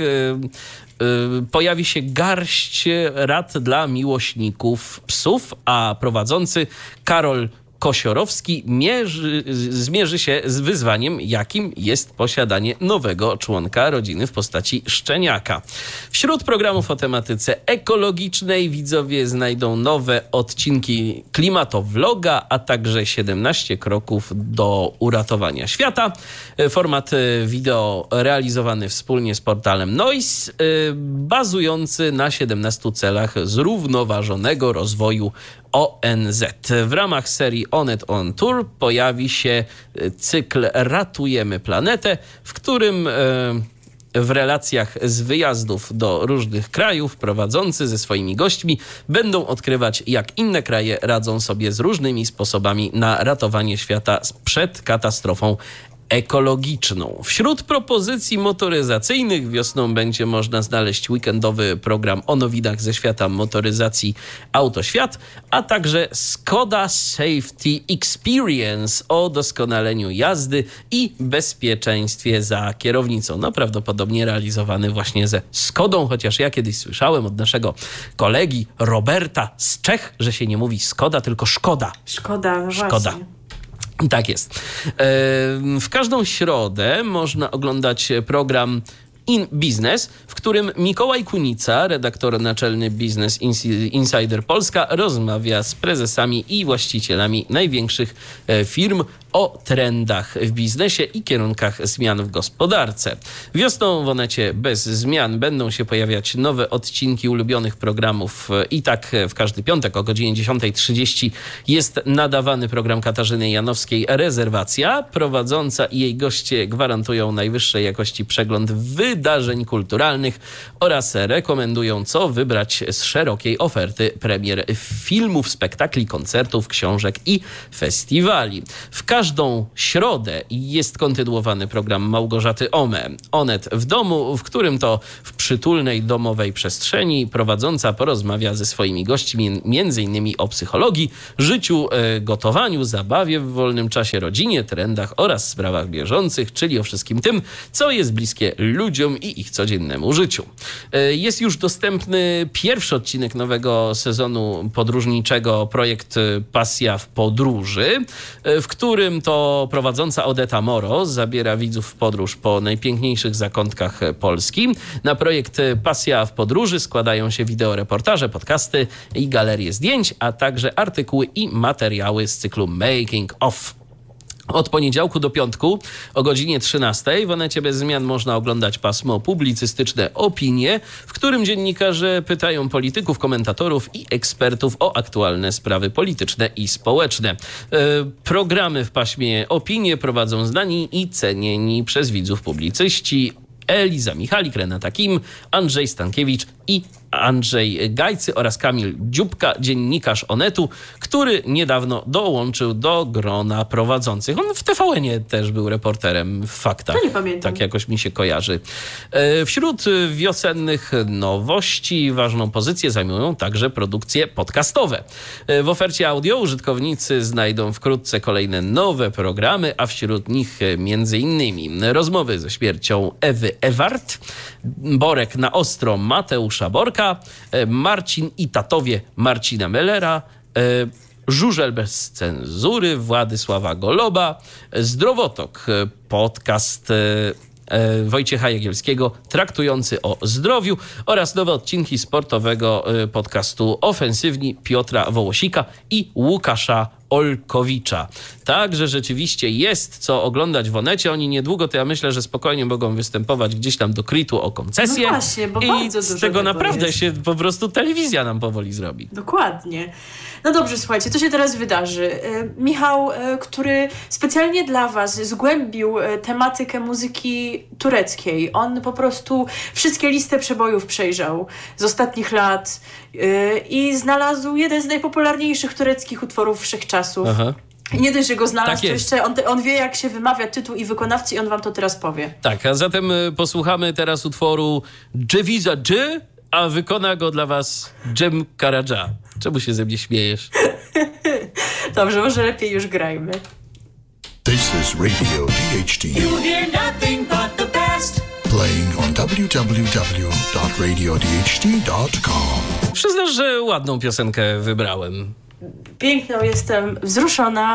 Speaker 1: pojawi się garść rad dla miłośników psów, a prowadzący Karol Kosiorowski mierzy, zmierzy się z wyzwaniem, jakim jest posiadanie nowego członka rodziny w postaci szczeniaka. Wśród programów o tematyce ekologicznej widzowie znajdą nowe odcinki Klimatowloga, a także siedemnaście kroków do uratowania świata. Format wideo realizowany wspólnie z portalem Noise, bazujący na siedemnastu celach zrównoważonego rozwoju O N Z. W ramach serii Onet on Tour pojawi się cykl Ratujemy Planetę, w którym w relacjach z wyjazdów do różnych krajów prowadzący ze swoimi gośćmi będą odkrywać, jak inne kraje radzą sobie z różnymi sposobami na ratowanie świata przed katastrofą ekologiczną. Wśród propozycji motoryzacyjnych wiosną będzie można znaleźć weekendowy program o nowinach ze świata motoryzacji Autoświat, a także Skoda Safety Experience o doskonaleniu jazdy i bezpieczeństwie za kierownicą. No prawdopodobnie realizowany właśnie ze Skodą, chociaż ja kiedyś słyszałem od naszego kolegi Roberta z Czech, że się nie mówi Skoda, tylko Szkoda.
Speaker 2: Szkoda, no
Speaker 1: Szkoda.
Speaker 2: właśnie.
Speaker 1: Tak jest. W każdą środę można oglądać program In Business, w którym Mikołaj Kunica, redaktor naczelny Business Insider Polska, rozmawia z prezesami i właścicielami największych firm o trendach w biznesie i kierunkach zmian w gospodarce. Wiosną w Onecie bez zmian będą się pojawiać nowe odcinki ulubionych programów i tak w każdy piątek o godzinie dziesiąta trzydzieści jest nadawany program Katarzyny Janowskiej Rezerwacja. Prowadząca i jej goście gwarantują najwyższej jakości przegląd wydarzeń kulturalnych oraz rekomendują, co wybrać z szerokiej oferty premier filmów, spektakli, koncertów, książek i festiwali. W każdą środę jest kontynuowany program Małgorzaty Ome, Onet w domu, w którym to w przytulnej domowej przestrzeni prowadząca porozmawia ze swoimi gośćmi między innymi o psychologii, życiu, gotowaniu, zabawie w wolnym czasie, rodzinie, trendach oraz sprawach bieżących, czyli o wszystkim tym, co jest bliskie ludziom i ich codziennemu życiu. Jest już dostępny pierwszy odcinek nowego sezonu podróżniczego, projekt Pasja w podróży, w którym to prowadząca Odeta Moro zabiera widzów w podróż po najpiękniejszych zakątkach Polski. Na projekt Pasja w podróży składają się wideoreportaże, podcasty i galerie zdjęć, a także artykuły i materiały z cyklu Making of. Od poniedziałku do piątku o godzinie trzynastej w Onecie bez zmian można oglądać pasmo publicystyczne Opinie, w którym dziennikarze pytają polityków, komentatorów i ekspertów o aktualne sprawy polityczne i społeczne. E, programy w paśmie Opinie prowadzą znani i cenieni przez widzów publicyści Eliza Michalik, Renata Kim, Andrzej Stankiewicz i Andrzej Gajcy oraz Kamil Dziubka, dziennikarz Onetu, który niedawno dołączył do grona prowadzących. On w T V N-ie też był reporterem w Faktach.
Speaker 2: To nie pamiętam.
Speaker 1: Tak jakoś mi się kojarzy. Wśród wiosennych nowości ważną pozycję zajmują także produkcje podcastowe. W ofercie audio użytkownicy znajdą wkrótce kolejne nowe programy, a wśród nich między innymi rozmowy ze śmiercią Ewy Ewart, Borek na ostro Mateusza Borka, Marcin i tatowie Marcina Mellera, Żużel bez cenzury Władysława Goloba, Zdrowotok, podcast Wojciecha Jagielskiego traktujący o zdrowiu oraz nowe odcinki sportowego podcastu Ofensywni Piotra Wołosika i Łukasza Olkowicza. Także rzeczywiście jest co oglądać w Onecie. Oni niedługo, to ja myślę, że spokojnie mogą występować gdzieś tam do Kritu o koncesję.
Speaker 2: No właśnie, bo
Speaker 1: i
Speaker 2: bardzo
Speaker 1: z
Speaker 2: dużo
Speaker 1: tego
Speaker 2: tego
Speaker 1: naprawdę
Speaker 2: jest.
Speaker 1: się po prostu telewizja nam powoli zrobi.
Speaker 2: Dokładnie. No dobrze, słuchajcie, co się teraz wydarzy? Michał, który specjalnie dla was zgłębił tematykę muzyki tureckiej. On po prostu wszystkie listy przebojów przejrzał z ostatnich lat i znalazł jeden z najpopularniejszych tureckich utworów wszechczasów.
Speaker 1: Aha.
Speaker 2: I nie dość, że go znalazł,
Speaker 1: Tak
Speaker 2: to
Speaker 1: jest.
Speaker 2: jeszcze on, on wie, jak się wymawia tytuł i wykonawcy i on wam to teraz powie.
Speaker 1: Tak, a zatem y, posłuchamy teraz utworu Dżewiza Dż, a wykona go dla was Cem Karaca. Czemu się ze mnie śmiejesz?
Speaker 2: Dobrze, może lepiej już grajmy.
Speaker 3: This is Radio D H T.
Speaker 4: You hear nothing but the best.
Speaker 3: Playing on w w w dot radio d h t dot com.
Speaker 1: Przyznasz, że ładną piosenkę wybrałem.
Speaker 2: Piękną, jestem wzruszona.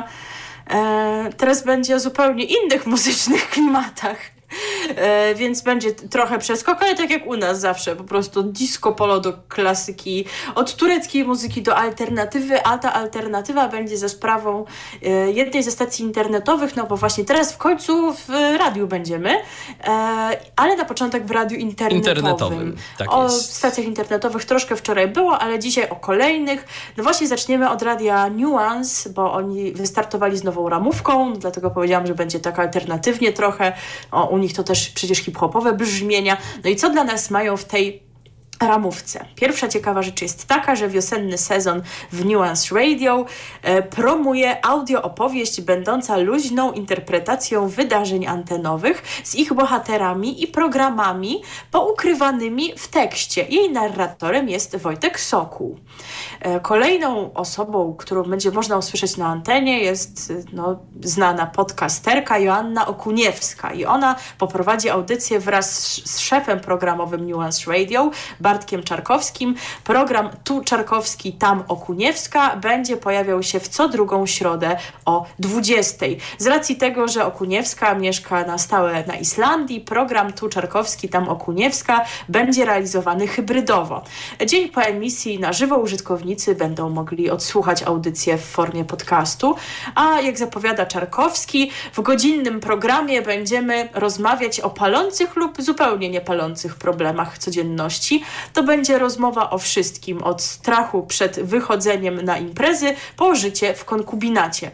Speaker 2: E, teraz będzie o zupełnie innych muzycznych klimatach. E, więc będzie trochę przeskok, ale tak jak u nas zawsze, po prostu disco polo do klasyki, od tureckiej muzyki do alternatywy, a ta alternatywa będzie za sprawą e, jednej ze stacji internetowych, no bo właśnie teraz w końcu w radiu będziemy, e, ale na początek w radiu internetowym.
Speaker 1: Internetowym, tak
Speaker 2: o
Speaker 1: jest.
Speaker 2: stacjach internetowych troszkę wczoraj było, ale dzisiaj o kolejnych. No właśnie zaczniemy od radia Nuance, bo oni wystartowali z nową ramówką, dlatego powiedziałam, że będzie tak alternatywnie trochę. O, u nich to też przecież hip-hopowe brzmienia. No i co dla nas mają w tej ramówce. Pierwsza ciekawa rzecz jest taka, że wiosenny sezon w Nuance Radio e, promuje audio opowieść będąca luźną interpretacją wydarzeń antenowych z ich bohaterami i programami poukrywanymi w tekście. Jej narratorem jest Wojtek Sokół. E, kolejną osobą, którą będzie można usłyszeć na antenie, jest no, znana podcasterka Joanna Okuniewska i ona poprowadzi audycję wraz z, z szefem programowym Nuance Radio, Bartkiem Czarkowskim. Program Tu Czarkowski, tam Okuniewska będzie pojawiał się w co drugą środę o dwudziestej. Z racji tego, że Okuniewska mieszka na stałe na Islandii, program Tu Czarkowski, tam Okuniewska będzie realizowany hybrydowo. Dzień po emisji na żywo użytkownicy będą mogli odsłuchać audycję w formie podcastu, a jak zapowiada Czarkowski, w godzinnym programie będziemy rozmawiać o palących lub zupełnie niepalących problemach codzienności. To będzie rozmowa o wszystkim, od strachu przed wychodzeniem na imprezy po życie w konkubinacie.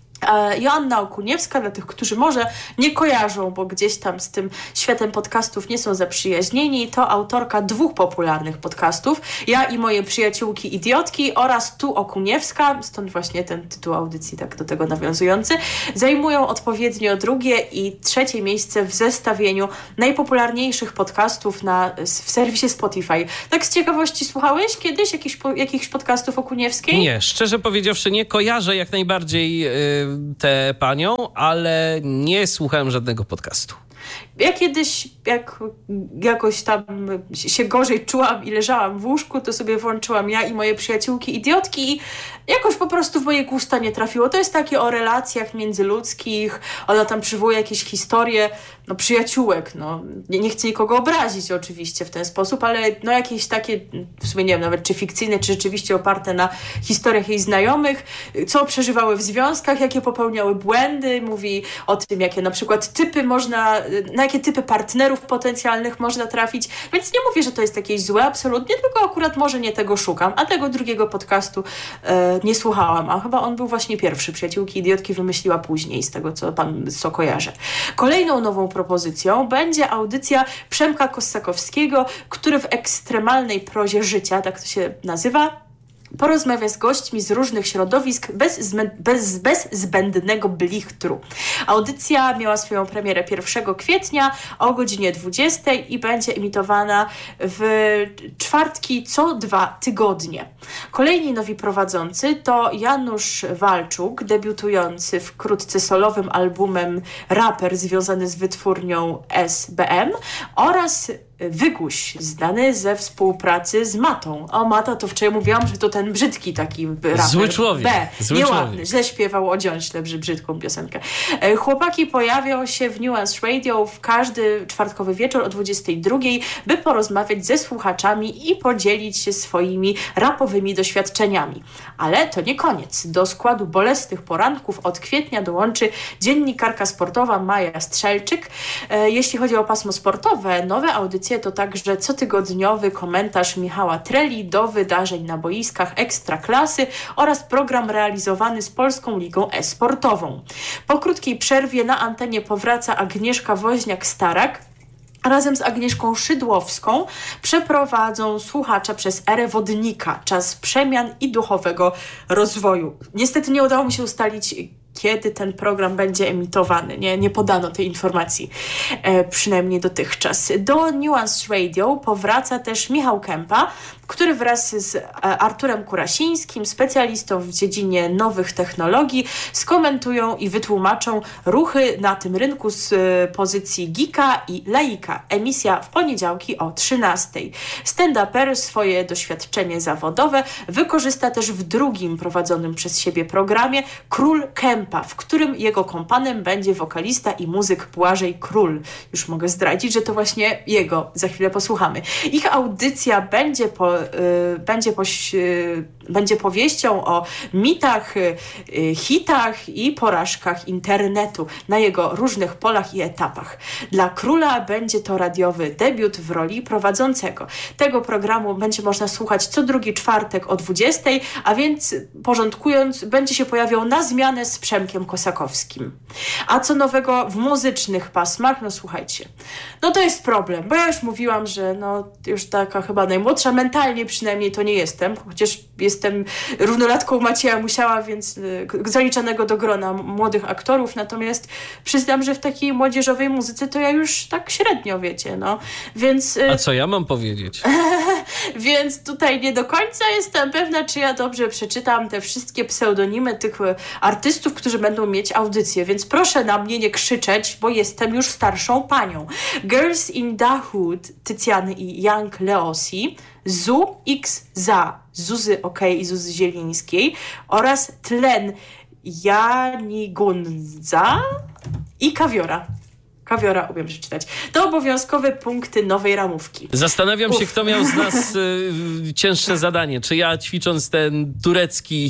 Speaker 2: Joanna Okuniewska, dla tych, którzy może nie kojarzą, bo gdzieś tam z tym światem podcastów nie są zaprzyjaźnieni, to autorka dwóch popularnych podcastów, Ja i moje przyjaciółki idiotki oraz Tu Okuniewska, stąd właśnie ten tytuł audycji tak do tego nawiązujący, zajmują odpowiednio drugie i trzecie miejsce w zestawieniu najpopularniejszych podcastów na, w serwisie Spotify. Tak z ciekawości słuchałeś kiedyś jakichś, jakichś podcastów Okuniewskiej?
Speaker 1: Nie, szczerze powiedziawszy nie kojarzę jak najbardziej yy, tę panią, ale nie słuchałem żadnego podcastu.
Speaker 2: Ja kiedyś, jak jakoś tam się gorzej czułam i leżałam w łóżku, to sobie włączyłam Ja i moje przyjaciółki idiotki i jakoś po prostu w moje gusta nie trafiło. To jest takie o relacjach międzyludzkich, ona tam przywołuje jakieś historie, no przyjaciółek, no nie, nie chcę nikogo obrazić oczywiście w ten sposób, ale no jakieś takie, w sumie nie wiem nawet czy fikcyjne, czy rzeczywiście oparte na historiach jej znajomych, co przeżywały w związkach, jakie popełniały błędy, mówi o tym, jakie na przykład typy można, na jakie typy partnerów potencjalnych można trafić, więc nie mówię, że to jest jakieś złe absolutnie, tylko akurat może nie tego szukam, a tego drugiego podcastu e, nie słuchałam, a chyba on był właśnie pierwszy. Przyjaciółki idiotki wymyśliła później, z tego co pan co kojarzę. Kolejną nową propozycją będzie audycja Przemka Kossakowskiego, który w ekstremalnej prozie życia, tak to się nazywa, porozmawia z gośćmi z różnych środowisk bez, zmę- bez, bez zbędnego blichtru. Audycja miała swoją premierę pierwszego kwietnia o godzinie dwudziestej i będzie emitowana w czwartki co dwa tygodnie. Kolejni nowi prowadzący to Janusz Walczuk, debiutujący wkrótce solowym albumem raper związany z wytwórnią S B M oraz Wyguś, znany ze współpracy z Matą. O, Mata to wczoraj mówiłam, że to ten brzydki taki raper.
Speaker 1: Zły człowiek.
Speaker 2: B.
Speaker 1: Zły
Speaker 2: Nieładny.
Speaker 1: człowiek.
Speaker 2: Źle śpiewał o dziąśle, brzydką piosenkę. Chłopaki pojawią się w Nuance Radio w każdy czwartkowy wieczór o dwudziestej drugiej, by porozmawiać ze słuchaczami i podzielić się swoimi rapowymi doświadczeniami. Ale to nie koniec. Do składu bolesnych poranków od kwietnia dołączy dziennikarka sportowa Maja Strzelczyk. Jeśli chodzi o pasmo sportowe, nowe audycje to także cotygodniowy komentarz Michała Treli do wydarzeń na boiskach Ekstraklasy oraz program realizowany z Polską Ligą E-Sportową. Po krótkiej przerwie na antenie powraca Agnieszka Woźniak-Starak. Razem z Agnieszką Szydłowską przeprowadzą słuchacza przez erę wodnika, czas przemian i duchowego rozwoju. Niestety nie udało mi się ustalić, kiedy ten program będzie emitowany. Nie, nie podano tej informacji, e, przynajmniej dotychczas. Do Nuance Radio powraca też Michał Kępa, który wraz z Arturem Kurasińskim, specjalistą w dziedzinie nowych technologii, skomentują i wytłumaczą ruchy na tym rynku z pozycji geeka i laika. Emisja w poniedziałki o trzynastej. Stand-uper swoje doświadczenie zawodowe wykorzysta też w drugim prowadzonym przez siebie programie Król Kępa, w którym jego kompanem będzie wokalista i muzyk Błażej Król. Już mogę zdradzić, że to właśnie jego. Za chwilę posłuchamy. Ich audycja będzie po Y, będzie, poś, y, będzie powieścią o mitach, y, hitach i porażkach internetu na jego różnych polach i etapach. Dla Króla będzie to radiowy debiut w roli prowadzącego. Tego programu będzie można słuchać co drugi czwartek o dwudziestej, a więc porządkując, będzie się pojawiał na zmianę z Przemkiem Kossakowskim. A co nowego w muzycznych pasmach? No słuchajcie, no to jest problem, bo ja już mówiłam, że no już taka chyba najmłodsza, mentalnie przynajmniej to nie jestem, chociaż jestem równolatką Macieja Musiała, więc y, zaliczanego do grona młodych aktorów, natomiast przyznam, że w takiej młodzieżowej muzyce to ja już tak średnio, wiecie, no, więc... Y,
Speaker 1: A co ja mam powiedzieć?
Speaker 2: Więc tutaj nie do końca jestem pewna, czy ja dobrze przeczytam te wszystkie pseudonimy tych artystów, którzy będą mieć audycję, więc proszę na mnie nie krzyczeć, bo jestem już starszą panią. Girls in the Hood, Tycjany i Young Leosi, Zu X Za, Zuzy OK i Zuzy Zielińskiej oraz Tlen Janigunza i Kawiora. Kawiora umiem przeczytać. To obowiązkowe punkty nowej ramówki.
Speaker 1: Zastanawiam
Speaker 2: Uf.
Speaker 1: się, kto miał z nas y, cięższe zadanie. Czy ja, ćwicząc ten turecki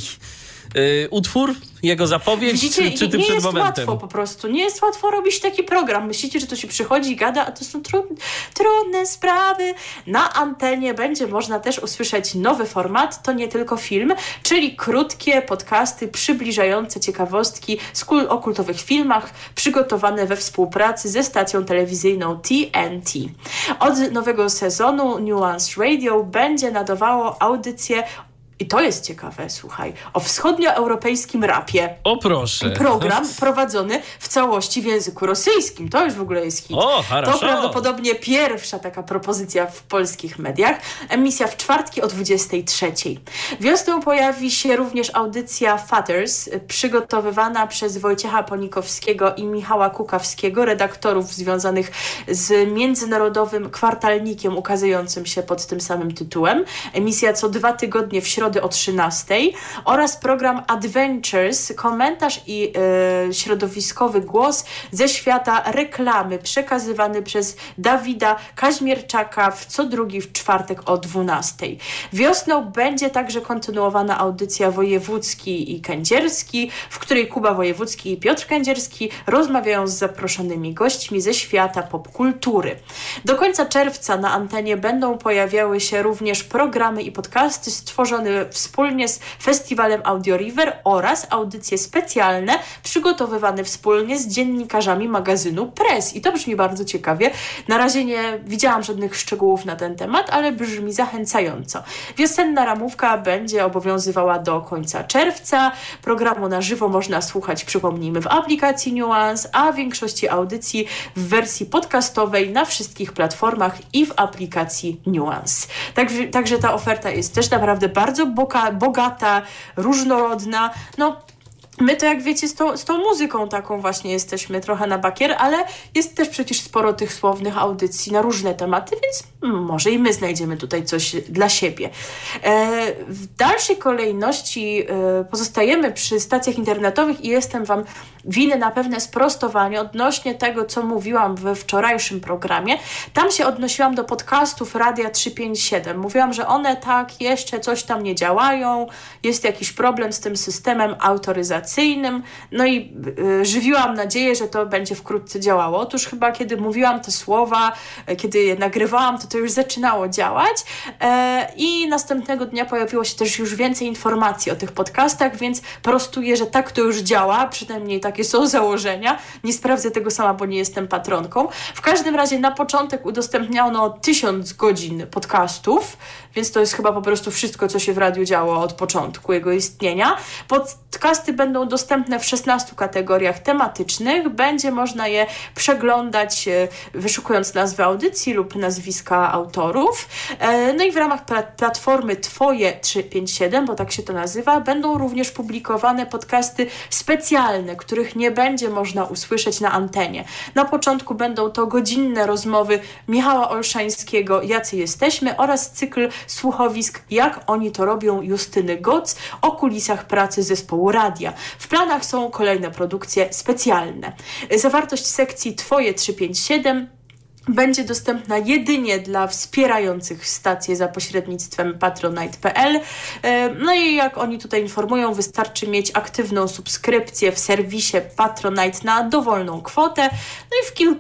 Speaker 1: y, utwór, jego zapowiedź,
Speaker 2: Widzicie,
Speaker 1: czy, czy ty
Speaker 2: nie
Speaker 1: przed
Speaker 2: jest
Speaker 1: momentem?
Speaker 2: łatwo po prostu. Nie jest łatwo robić taki program. Myślicie, że to się przychodzi i gada, a to są trudne, trudne sprawy. Na antenie będzie można też usłyszeć nowy format, to nie tylko film, czyli krótkie podcasty przybliżające ciekawostki z kul- o kultowych filmach, przygotowane we współpracy ze stacją telewizyjną T N T. Od nowego sezonu Nuance Radio będzie nadawało audycję, i to jest ciekawe, słuchaj, o wschodnioeuropejskim rapie.
Speaker 1: O proszę.
Speaker 2: Program prowadzony w całości w języku rosyjskim. To już w ogóle jest hit.
Speaker 1: O,
Speaker 2: To prawdopodobnie pierwsza taka propozycja w polskich mediach. Emisja w czwartki o dwudziestej trzeciej. Wiosną pojawi się również audycja Fathers, przygotowywana przez Wojciecha Ponikowskiego i Michała Kukawskiego, redaktorów związanych z międzynarodowym kwartalnikiem ukazującym się pod tym samym tytułem. Emisja co dwa tygodnie w środę o trzynastej oraz program Adventures, komentarz i e, środowiskowy głos ze świata reklamy przekazywany przez Dawida Kaźmierczaka w co drugi w czwartek o dwunastej. Wiosną będzie także kontynuowana audycja Wojewódzki i Kędzierski, w której Kuba Wojewódzki i Piotr Kędzierski rozmawiają z zaproszonymi gośćmi ze świata popkultury. Do końca czerwca na antenie będą pojawiały się również programy i podcasty stworzone wspólnie z Festiwalem Audio River oraz audycje specjalne przygotowywane wspólnie z dziennikarzami magazynu Press. I to brzmi bardzo ciekawie. Na razie nie widziałam żadnych szczegółów na ten temat, ale brzmi zachęcająco. Wiosenna ramówka będzie obowiązywała do końca czerwca. Programu na żywo można słuchać, przypomnijmy, w aplikacji Nuance, a większości audycji w wersji podcastowej na wszystkich platformach i w aplikacji Nuance. Także, także ta oferta jest też naprawdę bardzo boga, bogata, różnorodna. No, my to, jak wiecie, z tą, z tą muzyką taką właśnie jesteśmy trochę na bakier, ale jest też przecież sporo tych słownych audycji na różne tematy, więc może i my znajdziemy tutaj coś dla siebie. E, w dalszej kolejności e, pozostajemy przy stacjach internetowych i jestem Wam winny na pewne sprostowanie odnośnie tego, co mówiłam we wczorajszym programie. Tam się odnosiłam do podcastów Radia trzysta pięćdziesiąt siedem. Mówiłam, że one tak jeszcze coś tam nie działają, jest jakiś problem z tym systemem autoryzacyjnym, no i y, żywiłam nadzieję, że to będzie wkrótce działało. Otóż chyba kiedy mówiłam te słowa, kiedy je nagrywałam, to to już zaczynało działać e, i następnego dnia pojawiło się też już więcej informacji o tych podcastach, więc prostuję, że tak to już działa, przynajmniej takie są założenia. Nie sprawdzę tego sama, bo nie jestem patronką. W każdym razie na początek udostępniano tysiąc godzin podcastów, więc to jest chyba po prostu wszystko, co się w radiu działo od początku jego istnienia. Podcasty będą dostępne w szesnastu kategoriach tematycznych. Będzie można je przeglądać, wyszukując nazwy audycji lub nazwiska autorów. No i w ramach platformy Twoje trzysta pięćdziesiąt siedem, bo tak się to nazywa, będą również publikowane podcasty specjalne, których nie będzie można usłyszeć na antenie. Na początku będą to godzinne rozmowy Michała Olszańskiego, Jacy jesteśmy, oraz cykl słuchowisk Jak oni to robią Justyny Goc o kulisach pracy zespołu radia. W planach są kolejne produkcje specjalne. Zawartość sekcji Twoje trzysta pięćdziesiąt siedem będzie dostępna jedynie dla wspierających stację za pośrednictwem patronite kropka p l. No i jak oni tutaj informują, wystarczy mieć aktywną subskrypcję w serwisie Patronite na dowolną kwotę. No i w kilku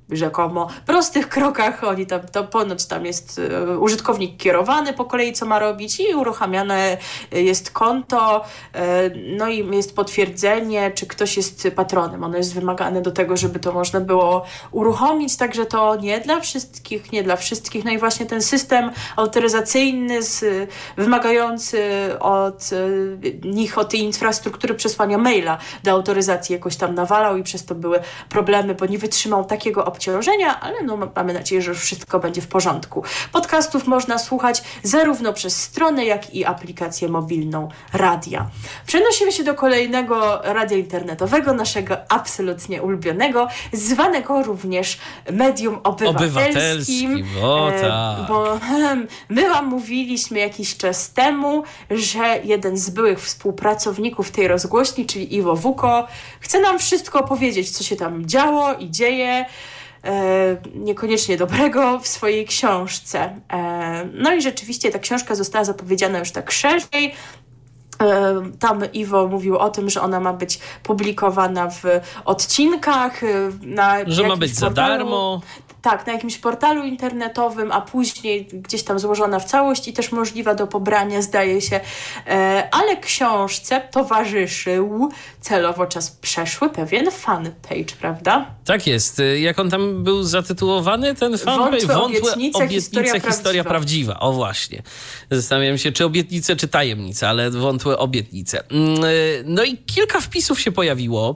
Speaker 2: rzekomo prostych krokach. Oni tam, to ponoć tam jest y, użytkownik kierowany po kolei, co ma robić i uruchamiane jest konto, y, no i jest potwierdzenie, czy ktoś jest patronem. Ono jest wymagane do tego, żeby to można było uruchomić, także to nie dla wszystkich, nie dla wszystkich. No i właśnie ten system autoryzacyjny z, wymagający od y, nich, od tej infrastruktury przesłania maila do autoryzacji jakoś tam nawalał i przez to były problemy, bo nie wytrzymał takiego obciążenia, ale no, mamy nadzieję, że wszystko będzie w porządku. Podcastów można słuchać zarówno przez stronę, jak i aplikację mobilną radia. Przenosimy się do kolejnego radia internetowego, naszego absolutnie ulubionego, zwanego również medium obywatelskim.
Speaker 1: Obywatelskim, o
Speaker 2: e,
Speaker 1: tak.
Speaker 2: Bo hmm, my wam mówiliśmy jakiś czas temu, że jeden z byłych współpracowników tej rozgłośni, czyli Iwo Wuko, chce nam wszystko opowiedzieć, co się tam działo i dzieje, e, niekoniecznie dobrego, w swojej książce. E, no i rzeczywiście ta książka została zapowiedziana już tak szerzej. Tam Iwo mówił o tym, że ona ma być publikowana w odcinkach. Na
Speaker 1: że ma być
Speaker 2: portalu,
Speaker 1: za darmo.
Speaker 2: Tak, na jakimś portalu internetowym, a później gdzieś tam złożona w całość i też możliwa do pobrania, zdaje się. Ale książce towarzyszył celowo czas przeszły pewien fanpage, prawda?
Speaker 1: Tak jest. Jak on tam był zatytułowany, ten fanpage?
Speaker 2: Wątłe,
Speaker 1: Wątłe
Speaker 2: obietnice,
Speaker 1: obietnice
Speaker 2: historia,
Speaker 1: historia, historia
Speaker 2: prawdziwa.
Speaker 1: prawdziwa. O właśnie. Zastanawiam się, czy obietnice, czy tajemnice, ale wątłe obietnice. No i kilka wpisów się pojawiło.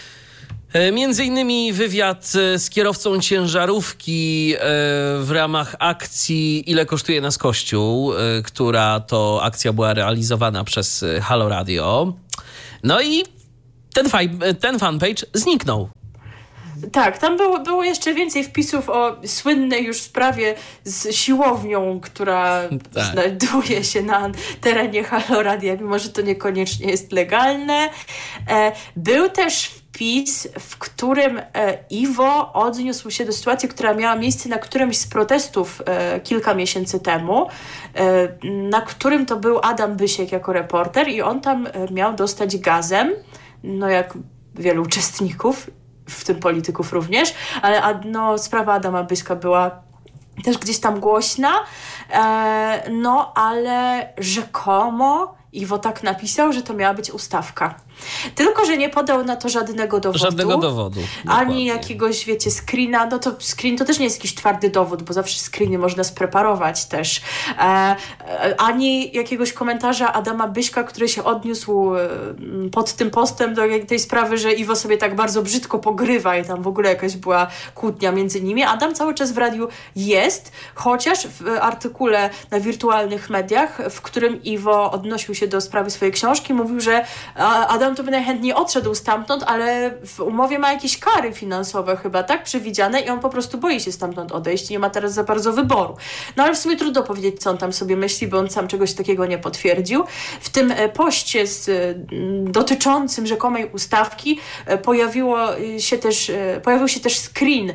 Speaker 1: Między innymi wywiad z kierowcą ciężarówki w ramach akcji Ile kosztuje nas Kościół, która to akcja była realizowana przez Halo Radio. No i ten, faj- ten fanpage zniknął.
Speaker 2: Tak, tam było, było jeszcze więcej wpisów o słynnej już sprawie z siłownią, która
Speaker 1: tak.
Speaker 2: znajduje się na terenie Halo Radia, mimo że to niekoniecznie jest legalne. Był też wpis, w którym Iwo odniósł się do sytuacji, która miała miejsce na którymś z protestów kilka miesięcy temu, na którym to był Adam Bysiek jako reporter i on tam miał dostać gazem, no jak wielu uczestników, w tym polityków również, ale no, sprawa Adama Byśka była też gdzieś tam głośna, e, no ale rzekomo Iwo tak napisał, że to miała być ustawka. Tylko że nie podał na to żadnego dowodu.
Speaker 1: Żadnego dowodu.
Speaker 2: Ani
Speaker 1: dokładnie.
Speaker 2: jakiegoś, wiecie, screena. No to screen to też nie jest jakiś twardy dowód, bo zawsze screeny można spreparować też. E, e, ani jakiegoś komentarza Adama Byśka, który się odniósł e, pod tym postem do tej sprawy, że Iwo sobie tak bardzo brzydko pogrywa i tam w ogóle jakaś była kłótnia między nimi. Adam cały czas w radiu jest, chociaż w artykule na wirtualnych mediach, w którym Iwo odnosił się do sprawy swojej książki, mówił, że Adam to by najchętniej odszedł stamtąd, ale w umowie ma jakieś kary finansowe chyba, tak, przewidziane i on po prostu boi się stamtąd odejść i nie ma teraz za bardzo wyboru. No ale w sumie trudno powiedzieć, co on tam sobie myśli, bo on sam czegoś takiego nie potwierdził. W tym poście z, dotyczącym rzekomej ustawki pojawiło się też, pojawił się też screen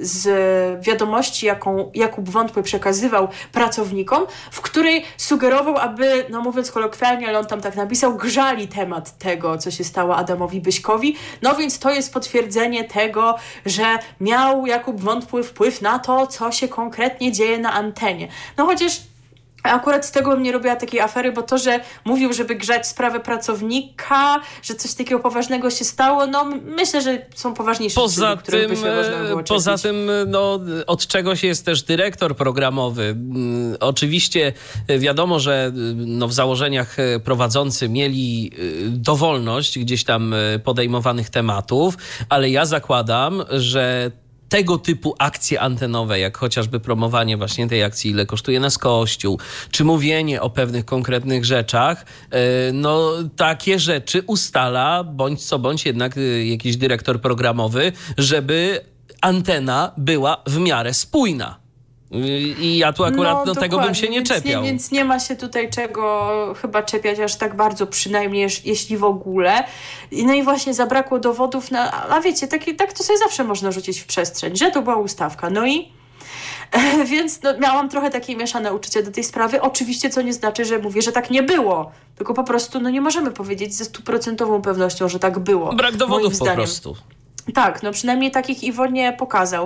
Speaker 2: z wiadomości, jaką Jakub Wątły przekazywał pracownikom, w której sugerował, aby, no mówiąc kolokwialnie, ale on tam tak napisał, grzali temat tego, co się stało Adamowi Byśkowi. No więc to jest potwierdzenie tego, że miał Jakub Wątły wpływ na to, co się konkretnie dzieje na antenie. No chociaż akurat z tego bym nie robiła takiej afery, bo to, że mówił, żeby grzać sprawę pracownika, że coś takiego poważnego się stało, no myślę, że są poważniejsze
Speaker 1: poza
Speaker 2: rzeczy, do których
Speaker 1: tym,
Speaker 2: by się można było
Speaker 1: Poza
Speaker 2: czepić.
Speaker 1: tym, no, od czegoś jest też dyrektor programowy. Oczywiście wiadomo, że no, w założeniach prowadzący mieli dowolność gdzieś tam podejmowanych tematów, ale ja zakładam, że tego typu akcje antenowe, jak chociażby promowanie właśnie tej akcji Ile kosztuje nas Kościół, czy mówienie o pewnych konkretnych rzeczach, no takie rzeczy ustala bądź co bądź jednak jakiś dyrektor programowy, żeby antena była w miarę spójna. I ja tu akurat no, do tego bym się nie
Speaker 2: więc
Speaker 1: czepiał.
Speaker 2: Nie, więc nie ma się tutaj czego chyba czepiać aż tak bardzo, przynajmniej jeśli w ogóle. No i właśnie zabrakło dowodów na... A wiecie, tak, tak to sobie zawsze można rzucić w przestrzeń, że to była ustawka. No i... Więc no, miałam trochę takie mieszane uczucie do tej sprawy. Oczywiście, co nie znaczy, że mówię, że tak nie było. Tylko po prostu no, nie możemy powiedzieć ze stuprocentową pewnością, że tak było.
Speaker 1: Brak dowodów po prostu.
Speaker 2: Tak, no przynajmniej takich Iwonie pokazał.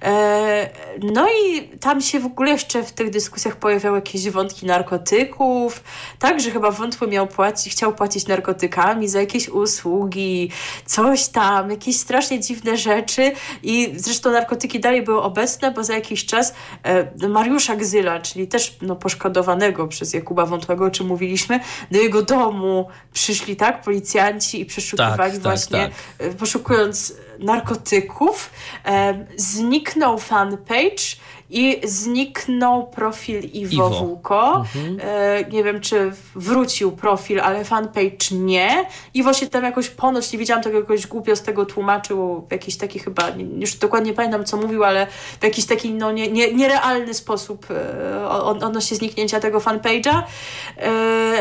Speaker 2: E, no i tam się w ogóle jeszcze w tych dyskusjach pojawiały jakieś wątki narkotyków, tak, że chyba wątły miał płacić, chciał płacić narkotykami za jakieś usługi, coś tam, jakieś strasznie dziwne rzeczy i zresztą narkotyki dalej były obecne, bo za jakiś czas e, Mariusza Gzyla, czyli też no, poszkodowanego przez Jakuba Wątłego, o czym mówiliśmy, do jego domu przyszli, tak, policjanci i przeszukiwali
Speaker 1: tak,
Speaker 2: właśnie,
Speaker 1: tak,
Speaker 2: tak. poszukując narkotyków, e, zniknął fanpage i zniknął profil Iwo,
Speaker 1: Iwo.
Speaker 2: Wółko.
Speaker 1: Mhm.
Speaker 2: E, nie wiem, czy wrócił profil, ale fanpage nie. Iwo się tam jakoś ponoć, nie widziałam tego, jakoś głupio z tego tłumaczył, w jakiś taki chyba, już dokładnie pamiętam, co mówił, ale w jakiś taki no, nie, nie, nierealny sposób e, odnośnie zniknięcia tego fanpage'a. E,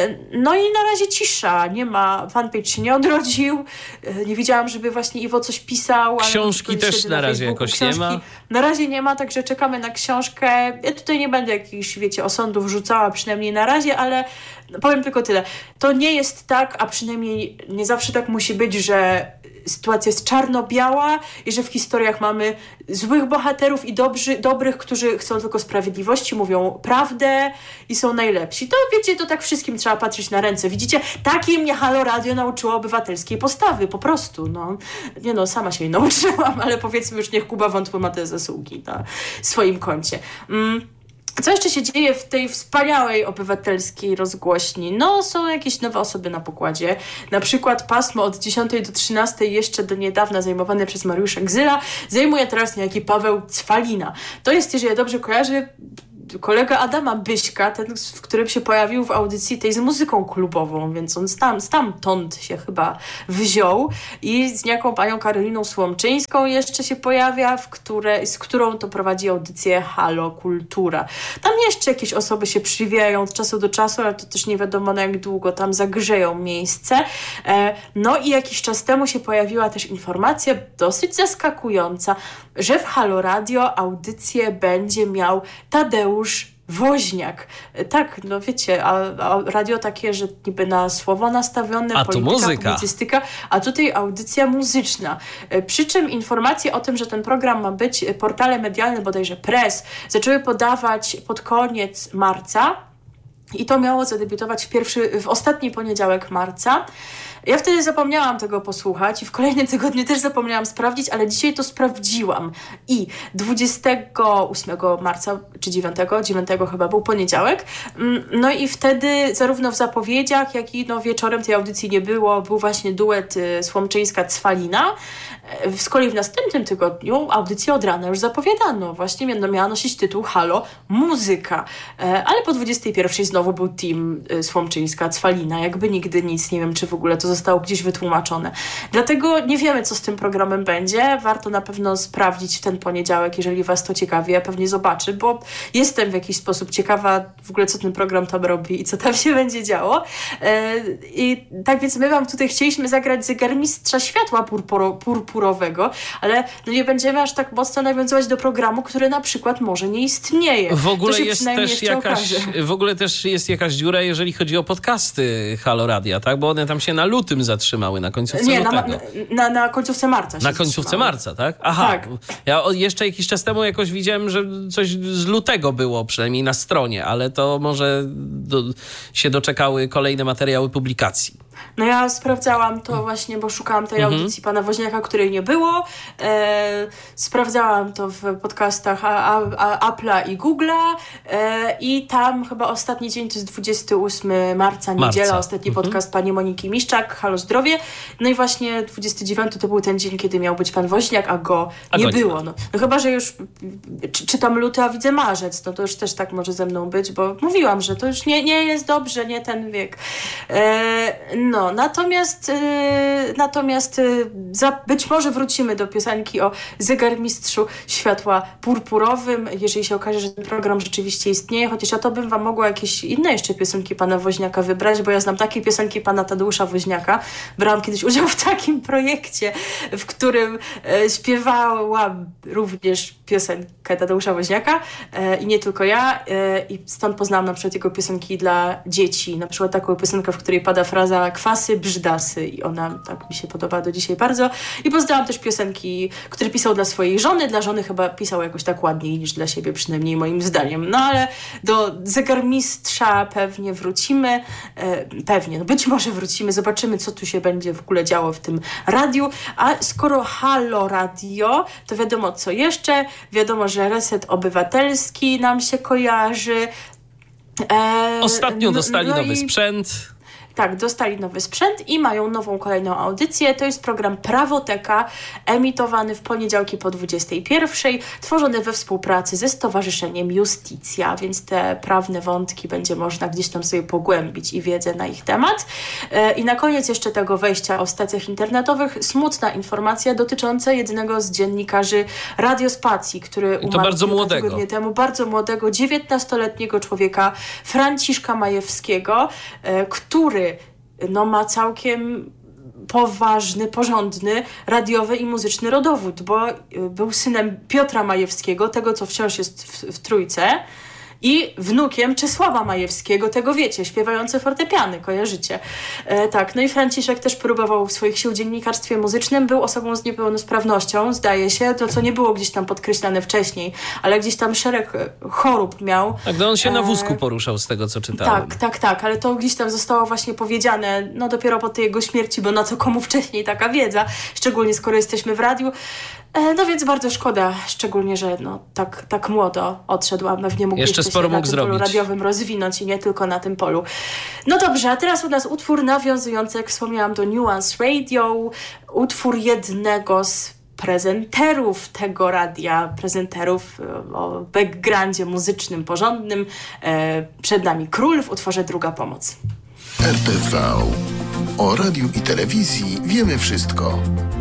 Speaker 2: no i na razie cisza, nie ma, fanpage się nie odrodził. E, nie widziałam, żeby właśnie Iwo coś pisał.
Speaker 1: Książki
Speaker 2: ale
Speaker 1: też na, na razie jakoś
Speaker 2: Książki
Speaker 1: nie ma.
Speaker 2: Na razie nie ma, także czekamy na książkę. Ja tutaj nie będę jakichś, wiecie, osądów rzucała, przynajmniej na razie, ale powiem tylko tyle. To nie jest tak, a przynajmniej nie zawsze tak musi być, że sytuacja jest czarno-biała i że w historiach mamy złych bohaterów i dobrzy, dobrych, którzy chcą tylko sprawiedliwości, mówią prawdę i są najlepsi. To wiecie, to tak wszystkim trzeba patrzeć na ręce. Widzicie, takie mnie Halo Radio nauczyło obywatelskiej postawy, po prostu. No. Nie no, sama się jej nauczyłam, ale powiedzmy już niech Kuba Wątły ma te zasługi na swoim koncie. Mm. Co jeszcze się dzieje w tej wspaniałej obywatelskiej rozgłośni? No, są jakieś nowe osoby na pokładzie. Na przykład pasmo od dziesiątej do trzynastej, jeszcze do niedawna zajmowane przez Mariusza Gzyla, zajmuje teraz niejaki Paweł Cwalina. To jest, jeżeli ja dobrze kojarzę, kolega Adama Byśka, ten, w którym się pojawił w audycji tej z muzyką klubową, więc on tam, stamtąd się chyba wziął i z niejaką panią Karoliną Słomczyńską jeszcze się pojawia, w które, z którą to prowadzi audycję Halo Kultura. Tam jeszcze jakieś osoby się przywijają od czasu do czasu, ale to też nie wiadomo na jak długo tam zagrzeją miejsce. No i jakiś czas temu się pojawiła też informacja dosyć zaskakująca, że w Halo Radio audycję będzie miał Tadeusz Woźniak. Tak, no wiecie, a, a radio takie, że niby na słowo nastawione,
Speaker 1: a
Speaker 2: polityka,
Speaker 1: muzyka.
Speaker 2: publicystyka, a tutaj audycja muzyczna. Przy czym informacje o tym, że ten program ma być, portale medialne, bodajże Press, zaczęły podawać pod koniec marca i to miało zadebiutować w, pierwszy, w ostatni poniedziałek marca. Ja wtedy zapomniałam tego posłuchać i w kolejnym tygodniu też zapomniałam sprawdzić, ale dzisiaj to sprawdziłam. I dwudziestego ósmego marca, czy dziewiątego, dziewiątego chyba był poniedziałek. No i wtedy zarówno w zapowiedziach, jak i no wieczorem tej audycji nie było. Był właśnie duet Słomczyńska-Cwalina. Z kolei w następnym tygodniu audycję od rana już zapowiadano. Właśnie miała nosić tytuł Halo Muzyka. Ale po dwudziestej pierwszej znowu był team Słomczyńska-Cwalina. Jakby nigdy nic. Nie wiem, czy w ogóle to zostało gdzieś wytłumaczone. Dlatego nie wiemy, co z tym programem będzie. Warto na pewno sprawdzić w ten poniedziałek, jeżeli was to ciekawi. Ja pewnie zobaczę, bo jestem w jakiś sposób ciekawa w ogóle, co ten program tam robi i co tam się będzie działo. I tak więc my wam tutaj chcieliśmy zagrać Zegarmistrza Światła purpuro, purpurowego, ale no nie będziemy aż tak mocno nawiązywać do programu, który na przykład może nie istnieje.
Speaker 1: W ogóle jest też jakaś, w ogóle też jest jakaś dziura, jeżeli chodzi o podcasty Halo Radia, tak? Bo one tam się na lutym zatrzymały, na końcówce
Speaker 2: Nie,
Speaker 1: lutego.
Speaker 2: na, na, na końcówce marca się
Speaker 1: Na końcówce
Speaker 2: zatrzymały.
Speaker 1: marca, tak? Aha.
Speaker 2: Tak.
Speaker 1: Ja jeszcze jakiś czas temu jakoś widziałem, że coś z lutego było, przynajmniej na stronie, ale to może do, się doczekały kolejne materiały publikacji.
Speaker 2: No ja sprawdzałam to właśnie, bo szukałam tej
Speaker 1: Mhm.
Speaker 2: audycji pana Woźniaka, której nie było. E, sprawdzałam to w podcastach a, a, Apple'a i Google'a e, i tam chyba ostatni dzień to jest dwudziestego ósmego marca, niedziela,
Speaker 1: Marca.
Speaker 2: ostatni
Speaker 1: Mhm.
Speaker 2: podcast pani Moniki Miszczak, Halo Zdrowie. No i właśnie dwudziestego dziewiątego to był ten dzień, kiedy miał być pan Woźniak, a go
Speaker 1: A
Speaker 2: nie
Speaker 1: go nie
Speaker 2: było.
Speaker 1: ma.
Speaker 2: No, no chyba, że już czy, czytam luty, a widzę marzec, no to już też tak może ze mną być, bo mówiłam, że to już nie, nie jest dobrze, nie ten wiek. E, no, natomiast e, natomiast e, za, być może wrócimy do piosenki o Zegarmistrzu Światła Purpurowym, jeżeli się okaże, że ten program rzeczywiście istnieje, chociaż ja to bym wam mogła jakieś inne jeszcze piosenki pana Woźniaka wybrać, bo ja znam takie piosenki pana Tadeusza Woźniaka. Brałam kiedyś udział w takim projekcie, w którym e, śpiewałam również piosenkę muzykę Tadeusza Woźniaka e, i nie tylko ja. E, I stąd poznałam na przykład jego piosenki dla dzieci. Na przykład taką piosenkę, w której pada fraza kwasy, brzdasy i ona tak mi się podoba do dzisiaj bardzo. I poznałam też piosenki, które pisał dla swojej żony. Dla żony chyba pisał jakoś tak ładniej niż dla siebie, przynajmniej moim zdaniem. No ale do Zegarmistrza pewnie wrócimy. E, pewnie, no być może wrócimy. Zobaczymy, co tu się będzie w ogóle działo w tym radiu. A skoro Halo Radio, to wiadomo co jeszcze. Wiadomo, że Reset Obywatelski nam się kojarzy. E,
Speaker 1: Ostatnio dostali
Speaker 2: no, no
Speaker 1: nowy
Speaker 2: i...
Speaker 1: sprzęt.
Speaker 2: Tak, dostali nowy sprzęt i mają nową kolejną audycję. To jest program Prawoteka, emitowany w poniedziałki po dwudziestej pierwszej, tworzony we współpracy ze Stowarzyszeniem Justicja, więc te prawne wątki będzie można gdzieś tam sobie pogłębić i wiedzę na ich temat. I na koniec jeszcze tego wejścia o stacjach internetowych smutna informacja dotycząca jednego z dziennikarzy Radiospacji, który umarł
Speaker 1: bardzo młodego.
Speaker 2: tygodni temu, bardzo młodego, dziewiętnastoletniego człowieka, Franciszka Majewskiego, który no, ma całkiem poważny, porządny, radiowy i muzyczny rodowód, bo był synem Piotra Majewskiego, tego co wciąż jest w, w Trójce, i wnukiem Czesława Majewskiego, tego wiecie, śpiewający fortepiany, kojarzycie. E, tak, no i Franciszek też próbował swoich sił w dziennikarstwie muzycznym, był osobą z niepełnosprawnością, zdaje się, to co nie było gdzieś tam podkreślane wcześniej, ale gdzieś tam szereg chorób miał.
Speaker 1: Tak, no on się na wózku poruszał z tego, co czytałem.
Speaker 2: Tak, tak, tak, ale to gdzieś tam zostało właśnie powiedziane, no dopiero po tej jego śmierci, bo na co komu wcześniej taka wiedza, szczególnie skoro jesteśmy w radiu. No więc bardzo szkoda, szczególnie, że no, tak, tak młodo odszedł, a pewnie mógł jeszcze, jeszcze
Speaker 1: sporo
Speaker 2: się na
Speaker 1: mógł
Speaker 2: tym
Speaker 1: zrobić.
Speaker 2: polu radiowym rozwinąć i nie tylko na tym polu. No dobrze, a teraz u nas utwór nawiązujący, jak wspomniałam, do Nuance Radio, utwór jednego z prezenterów tego radia, prezenterów o backgroundzie muzycznym porządnym. Przed nami Król w utworze Druga Pomoc.
Speaker 3: R T V. O radiu i telewizji wiemy wszystko.